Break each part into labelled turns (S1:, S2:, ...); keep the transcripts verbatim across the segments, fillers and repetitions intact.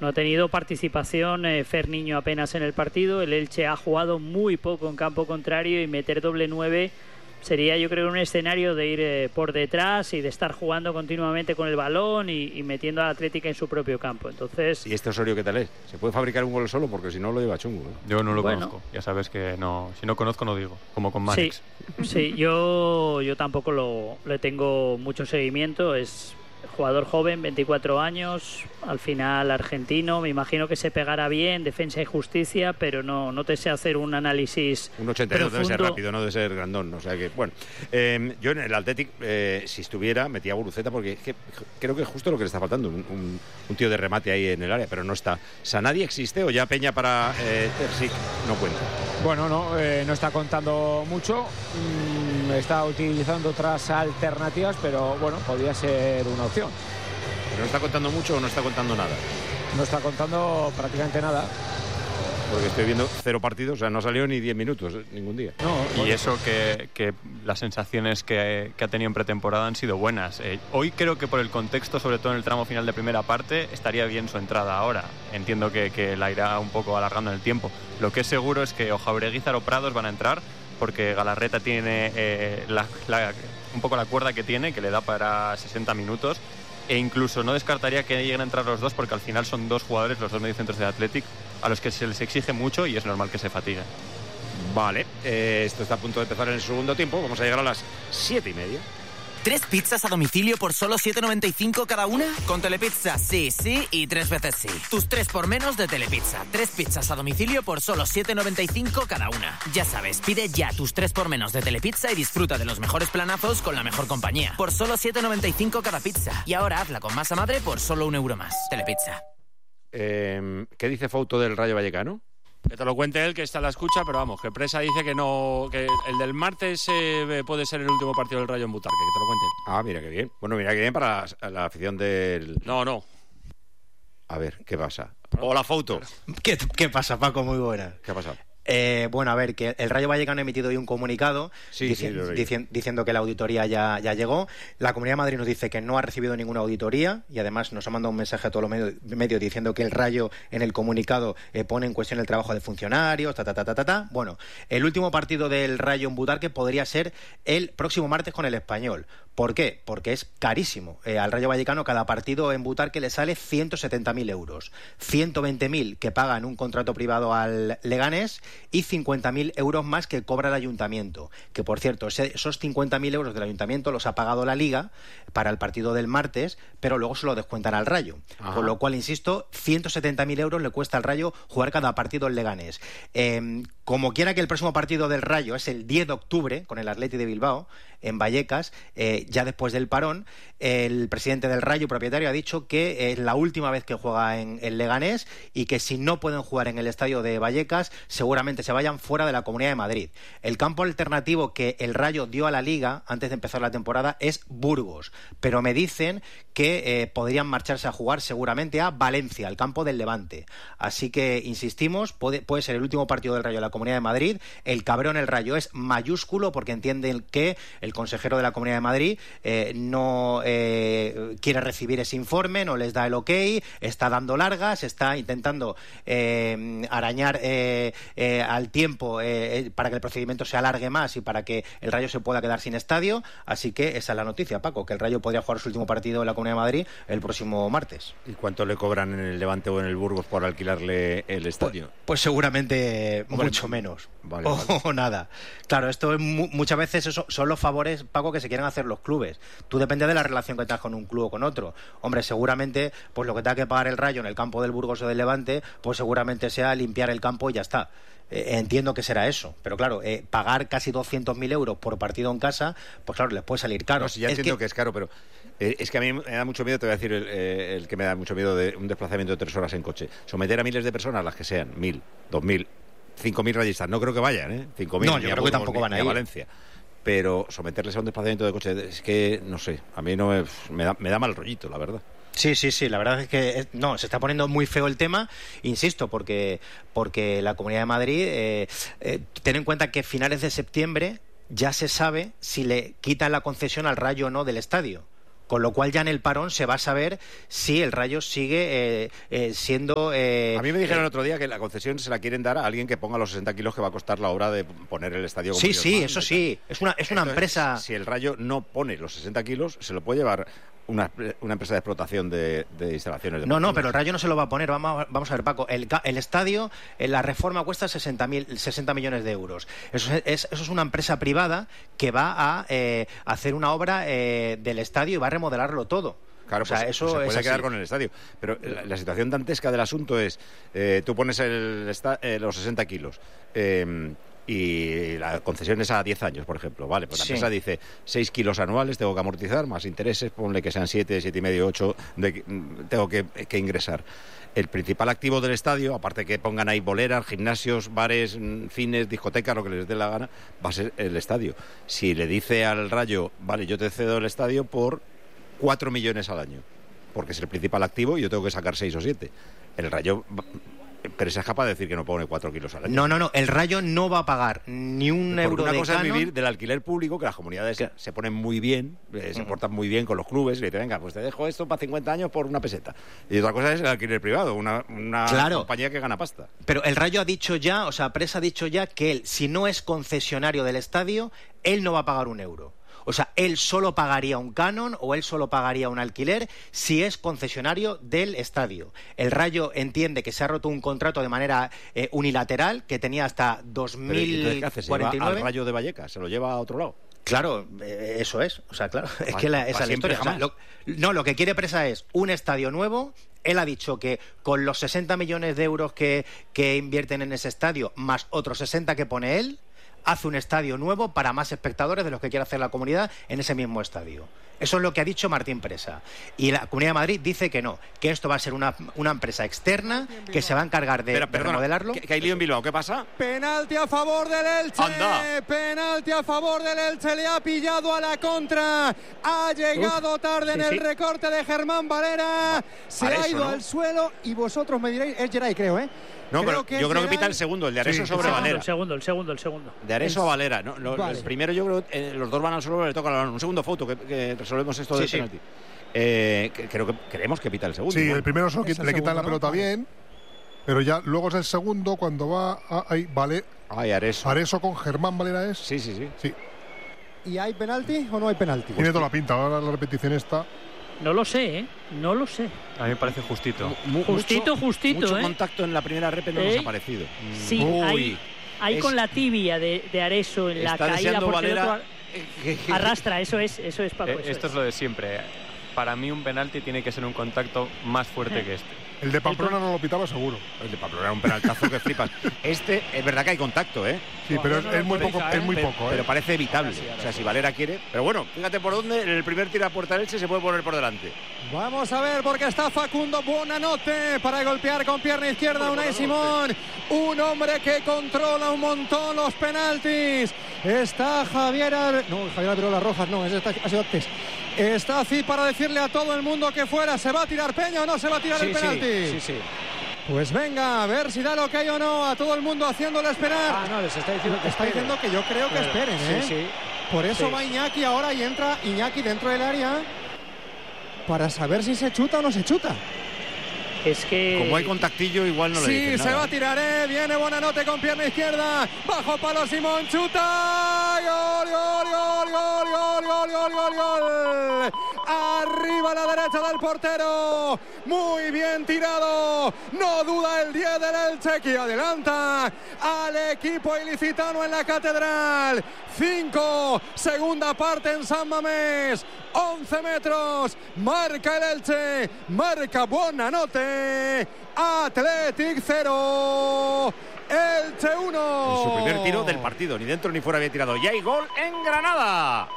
S1: No ha tenido participación eh, Fer Niño apenas en el partido. El Elche ha jugado muy poco en campo contrario y meter doble nueve sería, yo creo, un escenario de ir eh, por detrás y de estar jugando continuamente con el balón y, y metiendo a la Atlética en su propio campo. Entonces,
S2: ¿y este Osorio qué tal es? ¿Se puede fabricar un gol solo? Porque si no lo lleva chungo, ¿eh?
S3: Yo no lo
S1: bueno.
S3: conozco. Ya sabes que no, si no conozco no digo, como con Manex.
S1: Sí, sí, yo, yo tampoco lo, le tengo mucho seguimiento. Es jugador joven, veinticuatro años, al final argentino. Me imagino que se pegará bien, defensa y justicia, pero no, no te sé hacer un análisis
S2: un ochenta y dos
S1: profundo.
S2: Debe ser rápido, no debe ser grandón. O sea que, bueno, eh, yo en el Athletic, eh, si estuviera, metía a Guruceta, porque es que creo que es justo lo que le está faltando, un, un, un tío de remate ahí en el área, pero no está. ¿Sanadi existe o ya Peña para eh, Terzic no cuenta?
S4: Bueno, no, eh, no está contando mucho, mm, está utilizando otras alternativas, pero bueno, podría ser una opción.
S2: ¿Pero no está contando mucho o no está contando nada?
S4: No está contando prácticamente nada.
S2: Porque estoy viendo cero partidos, o sea, no ha salido ni diez minutos ningún día.
S3: No, y eso que, que las sensaciones que, que ha tenido en pretemporada han sido buenas. Eh, hoy creo que por el contexto, sobre todo en el tramo final de primera parte, estaría bien su entrada ahora. Entiendo que, que la irá un poco alargando en el tiempo. Lo que es seguro es que o Jaureguizar o Prados van a entrar, porque Galarreta tiene eh, la, la, un poco la cuerda que tiene, que le da para sesenta minutos. E incluso no descartaría que lleguen a entrar los dos, porque al final son dos jugadores, los dos mediocentros del Athletic, a los que se les exige mucho y es normal que se fatiguen.
S2: Vale, eh, esto está a punto de empezar en el segundo tiempo. Vamos a llegar a las siete y media.
S5: ¿Tres pizzas a domicilio por solo siete noventa y cinco cada una? Con Telepizza, sí, sí y tres veces sí. Tus tres por menos de Telepizza. Tres pizzas a domicilio por solo siete noventa y cinco cada una. Ya sabes, pide ya tus tres por menos de Telepizza y disfruta de los mejores planazos con la mejor compañía. Por solo siete noventa y cinco cada pizza. Y ahora hazla con masa madre por solo un euro más. Telepizza.
S2: Eh, ¿Qué dice Fouto del Rayo Vallecano?
S6: Que te lo cuente él, que está en la escucha, pero vamos, que Presa dice que no, que el del martes eh, puede ser el último partido del Rayo en Butarque, que te lo cuente.
S2: Ah, mira qué bien. Bueno, mira qué bien para la, la afición del...
S6: No, no.
S2: A ver, ¿qué pasa? Hola, Fouto.
S7: ¿Qué, ¿Qué pasa, Paco? Muy buena.
S2: ¿Qué ha pasado?
S7: Eh, bueno, a ver, que el Rayo Vallecano ha emitido hoy un comunicado
S2: sí,
S7: dici-
S2: sí,
S7: dici- diciendo que la auditoría ya, ya llegó. La Comunidad de Madrid nos dice que no ha recibido ninguna auditoría y además nos ha mandado un mensaje a todos los medios medio diciendo que el Rayo en el comunicado eh, pone en cuestión el trabajo de funcionarios, ta, ta, ta, ta, ta, ta. Bueno, el último partido del Rayo en Butarque podría ser el próximo martes con el Español. ¿Por qué? Porque es carísimo. Eh, al Rayo Vallecano cada partido en Butarque le sale ciento setenta mil euros. ciento veinte mil que paga en un contrato privado al Leganés y cincuenta mil euros más que cobra el ayuntamiento. Que, por cierto, ese, esos cincuenta mil euros del ayuntamiento los ha pagado la Liga para el partido del martes, pero luego se lo descuentan al Rayo. Ajá. Con lo cual, insisto, ciento setenta mil euros le cuesta al Rayo jugar cada partido en Leganés. Eh, como quiera que el próximo partido del Rayo es el diez de octubre con el Athletic de Bilbao en Vallecas, eh, ya después del parón, el presidente del Rayo, propietario, ha dicho que es la última vez que juega en el Leganés y que si no pueden jugar en el estadio de Vallecas, seguramente se vayan fuera de la Comunidad de Madrid. El campo alternativo que el Rayo dio a la Liga antes de empezar la temporada es Burgos, pero me dicen que eh, podrían marcharse a jugar seguramente a Valencia, al campo del Levante. Así que, insistimos, puede, puede ser el último partido del Rayo de la Comunidad de Madrid. El cabrón el Rayo es mayúsculo porque entienden que el consejero de la Comunidad de Madrid eh, no eh, quiere recibir ese informe, no les da el ok, está dando largas, está intentando eh, arañar eh, eh, al tiempo eh, para que el procedimiento se alargue más y para que el Rayo se pueda quedar sin estadio. Así que esa es la noticia, Paco, que el Rayo podría jugar su último partido en la Comunidad de Madrid el próximo martes.
S2: ¿Y cuánto le cobran en el Levante o en el Burgos por alquilarle el estadio?
S7: Pues, pues seguramente Hombre, mucho menos
S2: vale,
S7: o,
S2: vale.
S7: o nada. Claro, esto es mu- muchas veces eso, son los favores, Paco, que se quieren hacer los clubes. Tú depende de la relación que tengas con un club o con otro. Hombre, seguramente pues lo que tenga que pagar el Rayo en el campo del Burgos o del Levante, pues seguramente sea limpiar el campo y ya está. Eh, entiendo que será eso, pero claro, eh, pagar casi doscientos mil euros por partido en casa, pues claro, les puede salir caro.
S2: No, sí, ya
S7: es
S2: entiendo que...
S7: que
S2: es caro, pero eh, es que a mí me da mucho miedo, te voy a decir el, eh, el que me da mucho miedo de un desplazamiento de tres horas en coche. Someter a miles de personas, las que sean, mil, dos mil, cinco mil rayistas, no creo que vayan, ¿eh? Cinco mil,
S7: no, yo creo que tampoco van a ir
S2: a Valencia. Pero someterles a un desplazamiento de coche, es que, no sé, a mí no me, me, da, me da mal rollito, la verdad.
S7: Sí, sí, sí, la verdad es que es, no, se está poniendo muy feo el tema, insisto, porque, porque la Comunidad de Madrid, eh, eh, ten en cuenta que a finales de septiembre ya se sabe si le quitan la concesión al Rayo o no del estadio. Con lo cual ya en el parón se va a saber si el Rayo sigue eh, eh, siendo... Eh,
S2: a mí me dijeron el
S7: eh,
S2: otro día que la concesión se la quieren dar a alguien que ponga los sesenta kilos que va a costar la obra de poner el estadio. Como
S7: sí,
S2: Dios
S7: sí,
S2: manda,
S7: eso sí. Es una, es una
S2: Entonces,
S7: empresa...
S2: Si el Rayo no pone los sesenta kilos, se lo puede llevar una, una empresa de explotación de, de instalaciones. De
S7: no, no, pero el Rayo no se lo va a poner. Vamos a, vamos a ver, Paco. El, el estadio, la reforma cuesta sesenta millones de euros. Eso es, eso es una empresa privada que va a eh, hacer una obra eh, del estadio y va a remodelarlo todo.
S2: Claro,
S7: o sea,
S2: pues,
S7: eso
S2: pues se puede
S7: es
S2: quedar
S7: así.
S2: con el estadio. Pero la, la situación dantesca del asunto es, eh, tú pones el, esta, eh, los sesenta kilos eh, y la concesión es a diez años, por ejemplo. Vale, pues la
S7: Sí.
S2: empresa dice seis kilos anuales tengo que amortizar, más intereses, ponle que sean siete, siete y medio, ocho, de, tengo que, que ingresar. El principal activo del estadio, aparte que pongan ahí boleras, gimnasios, bares, cines, discotecas, lo que les dé la gana, va a ser el estadio. Si le dice al Rayo, vale, yo te cedo el estadio por cuatro millones al año, porque es el principal activo y yo tengo que sacar seis o siete. El Rayo, pero se es capaz de decir que no pone cuatro kilos al año.
S7: No, no, no. El Rayo no va a pagar ni un
S2: Porque
S7: euro
S2: una
S7: de
S2: cosa
S7: canon.
S2: es vivir del alquiler público, que las comunidades se, se ponen muy bien, eh, se
S7: Mm.
S2: portan muy bien con los clubes, y le dicen, venga, pues te dejo esto para cincuenta años por una peseta. Y otra cosa es el alquiler privado, una, una
S7: Claro.
S2: compañía que gana pasta.
S7: Pero el Rayo ha dicho ya, o sea, Presa ha dicho ya que él, si no es concesionario del estadio, él no va a pagar un euro. O sea, él solo pagaría un canon o él solo pagaría un alquiler si es concesionario del estadio. El Rayo entiende que se ha roto un contrato de manera eh, unilateral que tenía hasta dos
S2: Pero, ¿y entonces
S7: mil
S2: qué hace? ¿Se
S7: cuarenta y
S2: lleva al
S7: nueve.
S2: Rayo de Vallecas? ¿Se lo lleva a otro lado?
S7: Claro, eh, eso es. O sea, claro, es
S2: Pa-
S7: que la,
S2: pa
S7: esa es la
S2: siempre,
S7: historia. O sea,
S2: jamás.
S7: lo- no, lo que quiere Presa es un estadio nuevo. Él ha dicho que con los sesenta millones de euros que, que invierten en ese estadio, más otros sesenta que pone él, hace un estadio nuevo para más espectadores de los que quiere hacer la comunidad en ese mismo estadio. Eso es lo que ha dicho Martín Presa. Y la Comunidad de Madrid dice que no, que esto va a ser una, una empresa externa que se va a encargar de,
S2: Pero,
S7: de
S2: perdona,
S7: remodelarlo.
S2: que, que hay lío en Bilbao, ¿qué pasa?
S8: Penalti a favor del Elche.
S2: Anda.
S8: Penalti a favor del Elche. Le ha pillado a la contra. Ha llegado
S1: Uf,
S8: tarde
S1: sí,
S8: en el
S1: sí.
S8: recorte de Germán Valera. Se
S2: Para
S8: ha
S2: eso,
S8: ido
S2: ¿no?
S8: al suelo y vosotros me diréis, es Geray, creo, ¿eh?
S2: No,
S8: Creo
S2: pero
S8: que
S2: yo
S8: es
S2: creo que pita
S8: Geray.
S2: el segundo, el de Areso
S8: Sí,
S2: sobre
S8: el
S2: Valera.
S1: El segundo, el segundo, el segundo.
S2: De Areso a Valera. No, lo-
S8: Vale.
S2: El primero yo creo que eh, los dos van al suelo, le toca la mano. Un segundo foto, que, que resolvemos esto
S7: Sí,
S2: del
S7: sí.
S2: penalti. Eh, que- creo que creemos que pita el segundo.
S9: Sí,
S2: igual.
S9: el primero solo
S8: Es
S9: quita-
S8: el
S9: le quitan
S8: segundo,
S9: la
S8: ¿no?
S9: pelota
S8: Vale.
S9: bien, pero ya luego es el segundo cuando va a, ahí, vale,
S2: Ay, Areso.
S9: Areso con Germán Valera es.
S2: Sí, sí, sí.
S9: Sí,
S8: ¿Y hay penalti o no hay penalti?
S9: tiene toda la pinta. Ahora la repetición está.
S1: No lo sé, ¿eh? No lo sé.
S3: A mí me parece justito.
S2: Mu-
S1: Justito,
S2: mucho-
S1: justito,
S2: Mucho
S1: ¿eh?
S2: contacto en la primera rep no nos
S1: Ey.
S2: ha parecido.
S1: Sí,
S2: Uy,
S1: hay, hay
S2: es-
S1: con la tibia de, de Areso en la
S2: está
S1: caída
S2: deseando
S1: porque el
S2: Valera.
S1: otro arrastra, eso es, eso es Paco.
S3: Eh,
S1: eso
S3: esto es
S1: es.
S3: lo de siempre. Para mí un penalti tiene que ser un contacto más fuerte que este.
S9: El de Pamplona no lo pitaba seguro.
S2: El de Pamplona era un penaltazo que flipas. Este, es verdad que hay contacto, ¿eh?
S9: Sí, pero es,
S8: no lo
S9: es muy
S8: podéis
S9: poco,
S8: saber,
S9: es muy
S2: pero,
S9: poco,
S2: pero
S9: ¿eh?
S2: parece evitable. O sea, si Valera quiere. Pero bueno, fíjate por dónde en el primer tiro a puerta Elche se puede poner por delante.
S8: Vamos a ver porque está Facundo Buonanotte para golpear con pierna izquierda a Unai Simón. Un hombre que controla un montón los penaltis. Está Javier... Al- No, Javier Alberola Rojas, no, ese está, ha sido antes. Está así para decirle a todo el mundo que fuera. ¿Se va a tirar Peña o no se va a tirar el penalti?
S4: sí, sí.
S8: Pues venga, a ver si da lo que hay o no. A todo el mundo haciéndole esperar.
S4: Ah, no, les está diciendo que
S8: Está
S4: esperen.
S8: diciendo que yo creo que
S4: Pero-
S8: esperen, ¿eh?
S4: Sí, sí.
S8: Por eso
S4: Sí.
S8: va Iñaki ahora y entra Iñaki dentro del área para saber si se chuta o no se chuta.
S1: Es que
S2: Como hay contactillo, igual no le
S8: Sí,
S2: dicen
S8: se
S2: nada.
S8: va a tirar, ¿eh? Viene Buonanotte con pierna izquierda. Bajo palo Simón, chuta. Gol, gol, gol, gol, gol, gol, gol, gol, gol. Arriba a la derecha del portero. Muy bien tirado. No duda el diez del Elche que adelanta al equipo ilicitano en la Catedral. cinco, segunda parte en San Mamés. once metros. Marca el Elche. Marca Buonanotte. Athletic cero. Elche uno.
S2: En su primer tiro del partido, ni dentro ni fuera había tirado. Y hay gol en Granada.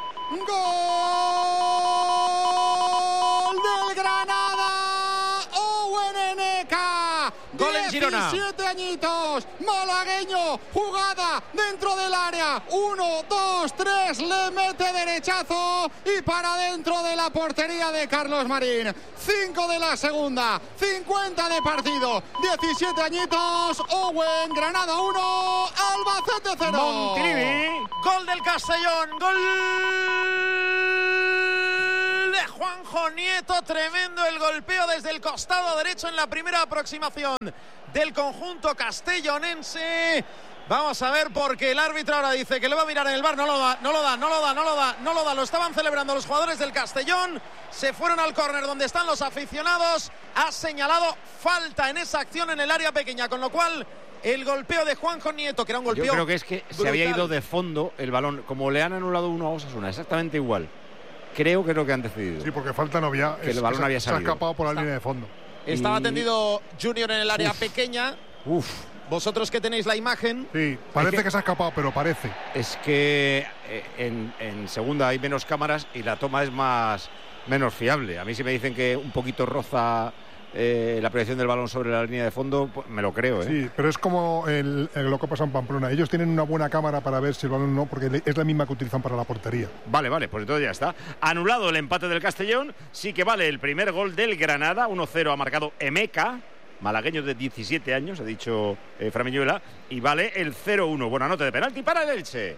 S8: ¡Gol del Granada! Owen Eneka.
S2: Gol en Girona.
S8: diecisiete añitos. Malagueño. Jugada dentro del área. Uno, dos, tres. Le mete derechazo. Y para dentro de la portería de Carlos Marín. cinco de la segunda. cincuenta de partido. diecisiete añitos. Owen, Granada uno. Albacete cero.
S2: Montilivi.
S5: Gol del Castellón, gol de Juan
S10: Juanjo Nieto. Tremendo el golpeo desde el costado derecho en la primera aproximación del conjunto castellonense. Vamos a ver, porque el árbitro ahora dice que le va a mirar en el bar. No lo da, no lo da, no lo da, no lo da, no lo da. Lo estaban celebrando los jugadores del Castellón. Se fueron al córner donde están los aficionados. Ha señalado falta en esa acción en el área pequeña, con lo cual el golpeo de Juanjo Nieto, que era un golpeo
S2: Yo creo que es que
S10: brutal.
S2: Se había ido de fondo el balón, como le han anulado uno a Osasuna, exactamente igual. Creo que es lo que han decidido.
S9: Sí, porque falta no había.
S2: Que
S9: es,
S2: el balón
S9: se,
S2: había salido.
S9: Se ha escapado por la
S10: Está.
S9: línea de fondo.
S10: Estaba
S2: Y...
S10: tendido Junior en el área
S2: Uf.
S10: pequeña.
S2: Uf.
S10: Vosotros que tenéis la imagen.
S9: Sí, parece
S2: que...
S9: que se ha escapado, pero parece.
S2: Es que eh, en, en segunda hay menos cámaras y la toma es más menos fiable. A mí si me dicen que un poquito roza eh, la proyección del balón sobre la línea de fondo, pues me lo creo, ¿eh?
S9: Sí, pero es como el, el, lo que pasa en Pamplona. Ellos tienen una buena cámara para ver si el balón no, porque es la misma que utilizan para la portería.
S2: Vale, vale, pues entonces ya está. Anulado el empate del Castellón. Sí que vale el primer gol del Granada. uno cero ha marcado Emeka, malagueño de diecisiete años, ha dicho eh, Fran Miñuela, y vale el cero uno. Buena nota de penalti para el Elche.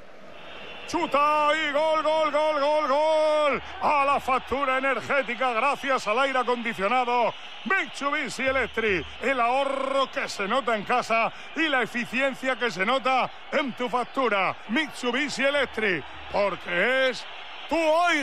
S11: Chuta y gol, gol, gol, gol, gol. A la factura energética gracias al aire acondicionado Mitsubishi Electric. El ahorro que se nota en casa y la eficiencia que se nota en tu factura. Mitsubishi Electric, porque es tu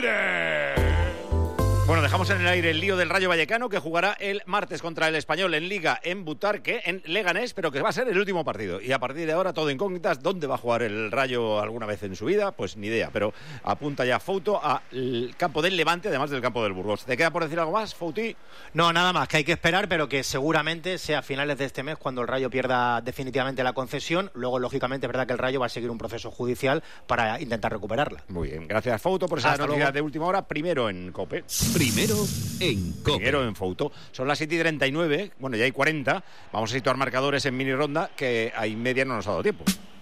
S11: aire.
S2: Bueno, dejamos en el aire el lío del Rayo Vallecano, que jugará el martes contra el Español en Liga en Butarque, en Leganés, pero que va a ser el último partido. Y a partir de ahora todo incógnitas. ¿Dónde va a jugar el Rayo alguna vez en su vida? Pues ni idea, pero apunta ya Fouto al campo del Levante, además del campo del Burgos. ¿Te queda por decir algo más, Fouti?
S7: No, nada más, que hay que esperar, pero que seguramente sea a finales de este mes cuando el Rayo pierda definitivamente la concesión. Luego, lógicamente, es verdad que el Rayo va a seguir un proceso judicial para intentar recuperarla.
S2: Muy bien, gracias, Fouto, por esa
S7: Hasta
S2: noticia
S7: luego.
S2: de última hora. Primero en COPE.
S12: Primero en COPE.
S2: Primero en Fouto. Son las siete y treinta y nueve, bueno, ya hay cuarenta. Vamos a situar marcadores en mini ronda, que a y media no nos ha dado tiempo.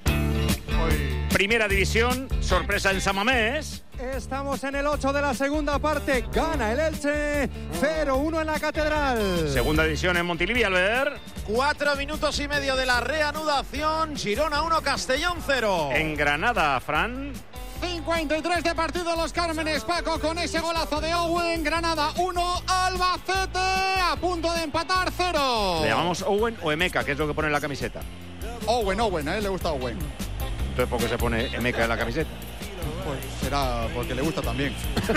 S2: Primera división, sorpresa en San Mamés.
S8: Estamos en el ocho de la segunda parte. Gana el Elche. cero uno en la Catedral.
S2: Segunda división en Montilivi, Albert.
S10: Cuatro minutos y medio de la reanudación. Girona uno, Castellón cero.
S2: En Granada, Fran.
S13: cincuenta y tres de partido Los Cármenes, Paco, con ese golazo de Owen. Granada uno, Albacete a punto de empatar cero.
S2: ¿Le llamamos Owen o Emeka, que es lo que pone en la camiseta?
S13: Owen, Owen, a él le gusta Owen.
S2: Entonces, ¿por qué se pone Emeka en la camiseta?
S13: Pues será porque le gusta también.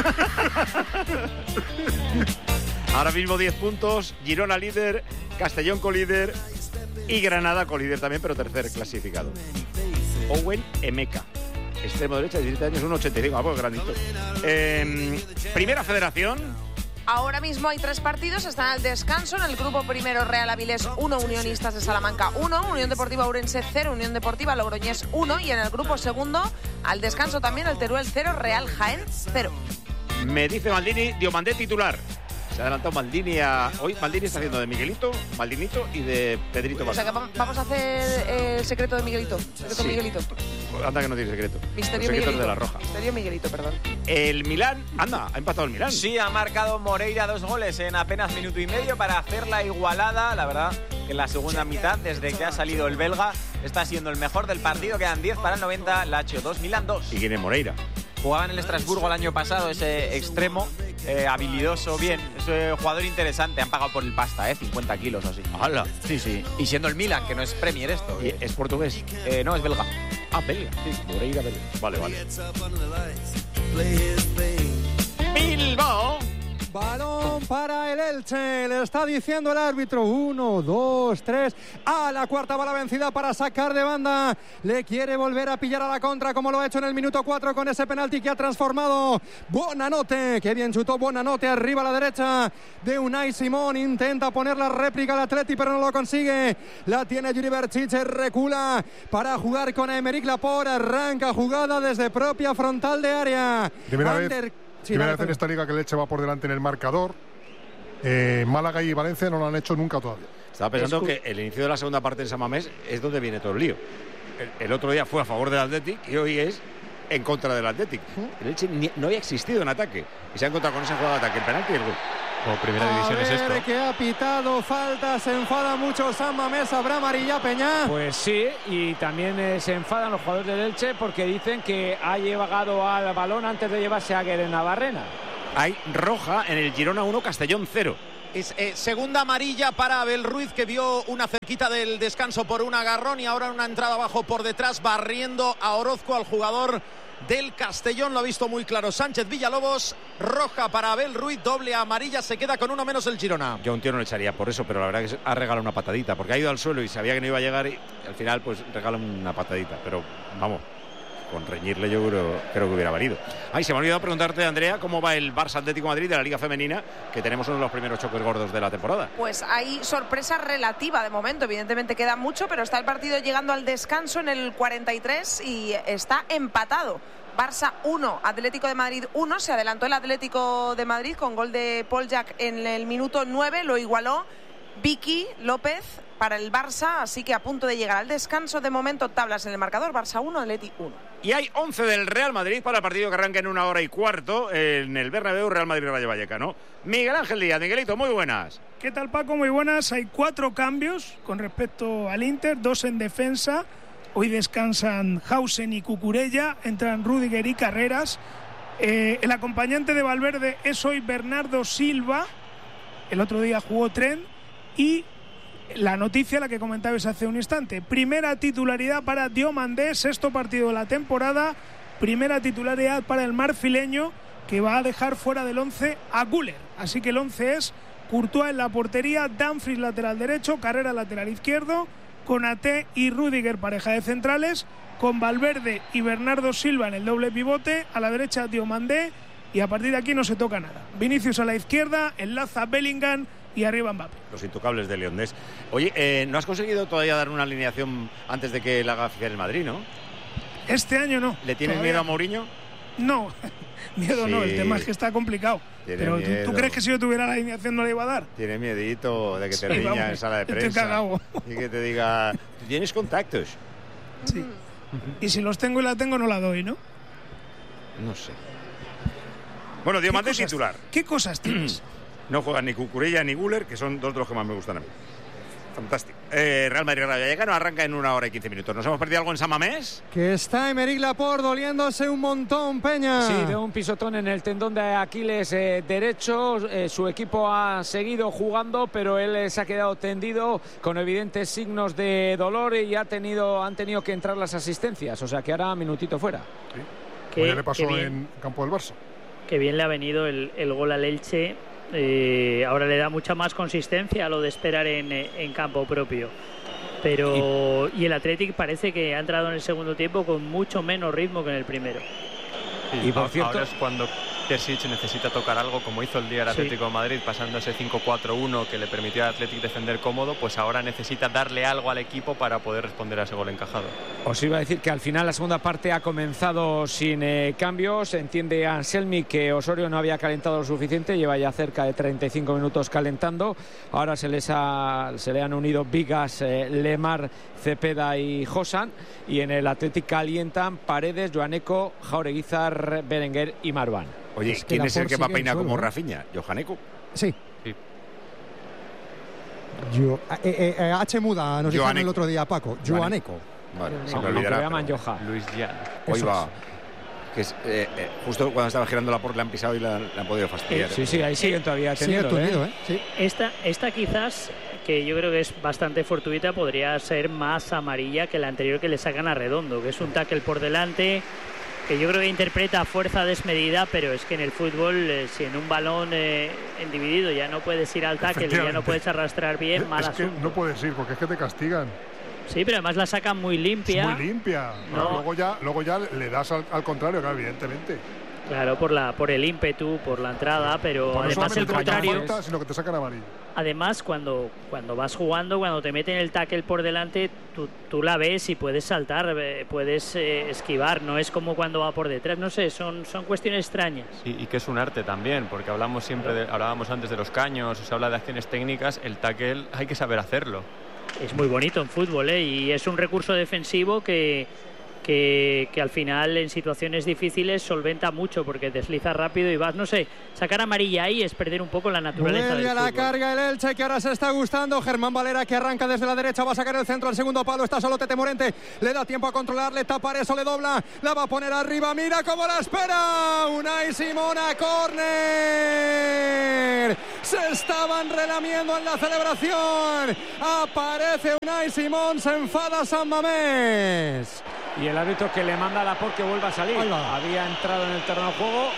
S2: Ahora mismo diez puntos, Girona líder, Castellón colíder y Granada colíder también, pero tercer clasificado. Owen Emeka, extremo derecha, diecisiete años, uno ochenta y cinco, ah, pues grandito. Eh, primera federación.
S14: Ahora mismo hay tres partidos, están al descanso. En el grupo primero, Real Avilés uno, Unionistas de Salamanca uno, Unión Deportiva Ourense cero, Unión Deportiva Logroñés uno. Y en el grupo segundo, al descanso también, el Teruel cero, Real Jaén cero.
S2: Me dice Maldini, Diomandé titular. Se ha adelantado Maldini a... Hoy Maldini está haciendo de Miguelito, Maldinito y de Pedrito.
S14: O sea que va- vamos a hacer eh, el secreto de Miguelito. Secreto
S2: Sí.
S14: Miguelito.
S2: Anda que no tiene secreto.
S14: Misterio
S2: Los secretos
S14: Miguelito.
S2: de la Roja.
S14: Misterio Miguelito, perdón.
S2: El Milán, anda, ha empatado el Milán.
S15: Sí, ha marcado Moreira dos goles en apenas minuto y medio para hacer la igualada. La verdad que en la segunda mitad, desde que ha salido el belga, está siendo el mejor del partido. Quedan diez para el noventa, Lazio dos, Milán dos.
S2: ¿Y quién es Moreira?
S15: Jugaba en el Estrasburgo el año pasado, ese extremo, eh, habilidoso, bien. Es un jugador interesante. Han pagado por el pasta, ¿eh? cincuenta kilos o así.
S2: ¡Hala!
S15: Sí, sí. Y siendo el Milan, que no es Premier esto.
S2: ¿Y ¿Es portugués?
S15: Eh, no, es belga.
S2: Ah, belga. Sí, Moreira belga. Vale, vale. Bilbao.
S8: Balón para el Elche, le está diciendo el árbitro, uno, dos, tres, a la cuarta va la vencida para sacar de banda, le quiere volver a pillar a la contra como lo ha hecho en el minuto cuatro con ese penalti que ha transformado Buonanotte, que bien chutó Buonanotte arriba a la derecha de Unai Simón, intenta poner la réplica al Atleti pero no lo consigue, la tiene Yuri Berchiche, recula para jugar con Aymeric Laporte, arranca jugada desde propia frontal de área.
S9: Primera
S8: Ander...
S9: vez,
S8: Sí,
S9: primera
S8: dale,
S9: vez en esta liga que el Elche va por delante en el marcador. Eh, Málaga y Valencia no lo han hecho nunca todavía.
S2: Estaba pensando que el inicio de la segunda parte en San Mamés es donde viene todo el lío. El, el otro día fue a favor del Athletic y hoy es en contra del Athletic. El Elche ni- no había existido en ataque y se ha encontrado con esa jugada de ataque, el penalti y el gol.
S3: Como primera
S8: A
S3: división es
S8: ver
S3: esto.
S8: que ha pitado falta, se enfada mucho San Mamés, habrá amarilla Peña.
S4: Pues sí, y también eh, se enfadan los jugadores del Elche porque dicen que ha llegado al balón antes de llevarse a Guerre Navarrena.
S2: Hay roja en el Girona uno, Castellón cero.
S10: Es eh, segunda amarilla para Abel Ruiz, que vio una cerquita del descanso por un agarrón y ahora una entrada abajo por detrás, barriendo a Orozco, al jugador del Castellón. Lo ha visto muy claro Sánchez Villalobos. Roja para Abel Ruiz, doble amarilla, se queda con uno menos el Girona.
S2: Yo a un tío no le echaría por eso, pero la verdad que ha regalado una patadita, porque ha ido al suelo y sabía que no iba a llegar y al final pues regala una patadita, pero vamos, con reñirle yo creo, creo que hubiera valido. Ay, se me ha olvidado preguntarte, Andrea, cómo va el Barça Atlético de Madrid de la Liga Femenina, que tenemos uno de los primeros choques gordos de la temporada.
S14: Pues hay sorpresa relativa de momento, evidentemente queda mucho, pero está el partido llegando al descanso en el cuarenta y tres y está empatado. Barça uno, Atlético de Madrid uno, se adelantó el Atlético de Madrid con gol de Poljak en el minuto nueve, lo igualó Vicky López para el Barça, así que a punto de llegar al descanso. De momento tablas en el marcador, Barça uno, Atleti uno.
S2: Y hay once del Real Madrid para el partido que arranca en una hora y cuarto en el Bernabéu, Real Madrid-Rayo Vallecano. Miguel Ángel Díaz, Miguelito, muy buenas.
S16: ¿Qué tal, Paco? Muy buenas. Hay cuatro cambios con respecto al Inter, dos en defensa. Hoy descansan Hausen y Cucurella, entran Rüdiger y Carreras. Eh, el acompañante de Valverde es hoy Bernardo Silva, el otro día jugó Trent, y la noticia, la que comentabais hace un instante, primera titularidad para Diomandé, sexto partido de la temporada, primera titularidad para el marfileño, que va a dejar fuera del once a Güler. Así que el once es Courtois en la portería, Dumfries lateral derecho, Carrera lateral izquierdo, Konaté y Rüdiger pareja de centrales, con Valverde y Bernardo Silva en el doble pivote, a la derecha Diomandé, y a partir de aquí no se toca nada. Vinicius a la izquierda, enlaza Bellingham y arriba Mbappé.
S2: Los intocables de Leondés. Oye, eh, ¿no has conseguido todavía dar una alineación antes de que la haga oficial el Madrid, no?
S16: Este año no.
S2: ¿Le tienes
S16: todavía
S2: miedo a Mourinho?
S16: No, miedo
S2: Sí.
S16: no, el tema es que está complicado.
S2: Tiene
S16: Pero ¿tú,
S2: miedo.
S16: ¿tú crees que si yo tuviera la alineación no la iba a dar?
S2: Tiene miedito de que te
S16: Sí,
S2: riña
S16: vamos,
S2: en sala de
S16: estoy
S2: prensa
S16: cagao.
S2: y que te diga, ¿tienes contactos?
S16: Sí. Y si los tengo y la tengo, no la doy, ¿no?
S2: No sé. Bueno, Diomandé titular.
S16: ¿Qué cosas tienes?
S2: No juegan ni Cucurella ni Güler, que son dos de los que más me gustan a mí. Fantástico. Eh, Real Madrid Rayo Vallecano arranca en una hora y quince minutos. ¿Nos hemos perdido algo en San Mamés?
S8: Que está Emerick Laporte doliéndose un montón, Peña.
S4: Sí, de un pisotón en el tendón de Aquiles eh, derecho. Eh, su equipo ha seguido jugando, pero él eh, se ha quedado tendido con evidentes signos de dolor y ha tenido, han tenido que entrar las asistencias. O sea que ahora minutito fuera.
S9: Sí.
S1: Qué-
S9: ya le pasó
S1: qué bien.
S9: en campo del Barça.
S1: Qué bien le ha venido el, el gol al Elche. Eh, ahora le da mucha más consistencia a lo de esperar en, en campo propio. Pero y el Athletic parece que ha entrado en el segundo tiempo con mucho menos ritmo que en el primero.
S3: Sí,
S4: Y por
S3: a-
S4: cierto-
S3: ahora es cuando Terzic necesita tocar algo, como hizo el día el
S1: Sí.
S3: Atlético de Madrid, pasando ese cinco cuatro uno que le permitió al Athletic defender cómodo, pues ahora necesita darle algo al equipo para poder responder a ese gol encajado.
S4: Os iba a decir que al final la segunda parte ha comenzado sin eh, cambios. Entiende Anselmi que Osorio no había calentado lo suficiente, lleva ya cerca de treinta y cinco minutos calentando. Ahora se les ha, se le han unido Vigas, eh, Lemar, Cepeda y Josan, y en el Athletic calientan Paredes, Joaneco, Jaureguizar, Berenguer y Marwan.
S2: Oye,
S8: Es que
S2: ¿quién es el
S8: Laporte
S2: que va a
S8: sigue en
S2: peinar
S8: suelo,
S2: como
S8: ¿eh?
S2: Rafinha? ¿Johaneco?
S8: Sí.
S3: Sí.
S8: Yo, eh, eh, H muda, nos dijeron
S2: Joaneco.
S8: el otro día, Paco. Joaneco.
S2: Vale, se me
S4: Aunque
S2: olvidará.
S4: lo llaman
S2: pero-
S4: Joha.
S3: Luis Jan.
S2: Hoy
S8: Eso
S2: va. Que es, eh, eh, justo cuando estaba girando la porta le han pisado y la, la han podido fastidiar.
S4: Sí, sí, ahí siguen todavía
S8: Sigue
S4: teniendo.
S8: tundido,
S4: ¿eh?
S8: ¿eh? Sí.
S1: Esta, esta quizás, que yo creo que es bastante fortuita, podría ser más amarilla que la anterior que le sacan a Redondo, que es un tackle por delante, que yo creo que interpreta fuerza desmedida, pero es que en el fútbol, eh, si en un balón eh, en dividido ya no puedes ir al tackle y ya no
S9: Efectivamente.
S1: puedes arrastrar bien, mal
S9: Es que
S1: asunto.
S9: no puedes ir porque es que te castigan.
S1: Sí, pero además la sacan muy limpia.
S9: Es muy limpia.
S1: No.
S9: Luego ya, luego ya le das al, al contrario, claro, evidentemente.
S1: Claro, por la por el ímpetu, por la entrada, pero
S9: Porque no
S1: además el
S9: solamente te quitan
S1: contrario.
S9: falta, sino que te sacan amarillo.
S1: Además, cuando, cuando vas jugando, cuando te meten el tackle por delante, tú, tú la ves y puedes saltar, eh, puedes eh, esquivar. No es como cuando va por detrás. No sé, son, son cuestiones extrañas.
S3: Y, y que es un arte también, porque hablamos siempre de, hablábamos antes de los caños, se habla de acciones técnicas, el tackle hay que saber hacerlo.
S1: Es muy bonito en fútbol, ¿eh? Y es un recurso defensivo que, que, que al final en situaciones difíciles solventa mucho porque desliza rápido y vas, no sé, sacar amarilla ahí es perder un poco la naturaleza
S8: Vuelve
S1: del
S8: a la
S1: fútbol.
S8: carga el Elche, que ahora se está gustando. Germán Valera, que arranca desde la derecha, va a sacar el centro al segundo palo. Está solo Tete Morente, le da tiempo a controlarle, tapar eso, le dobla, la va a poner arriba. Mira cómo la espera Unai Simón a córner. Se estaban relamiendo en la celebración. Aparece Unai Simón, se enfada San Mamés.
S4: Y el árbitro que le manda a Laporte que vuelva a salir. Había entrado en el terreno de juego.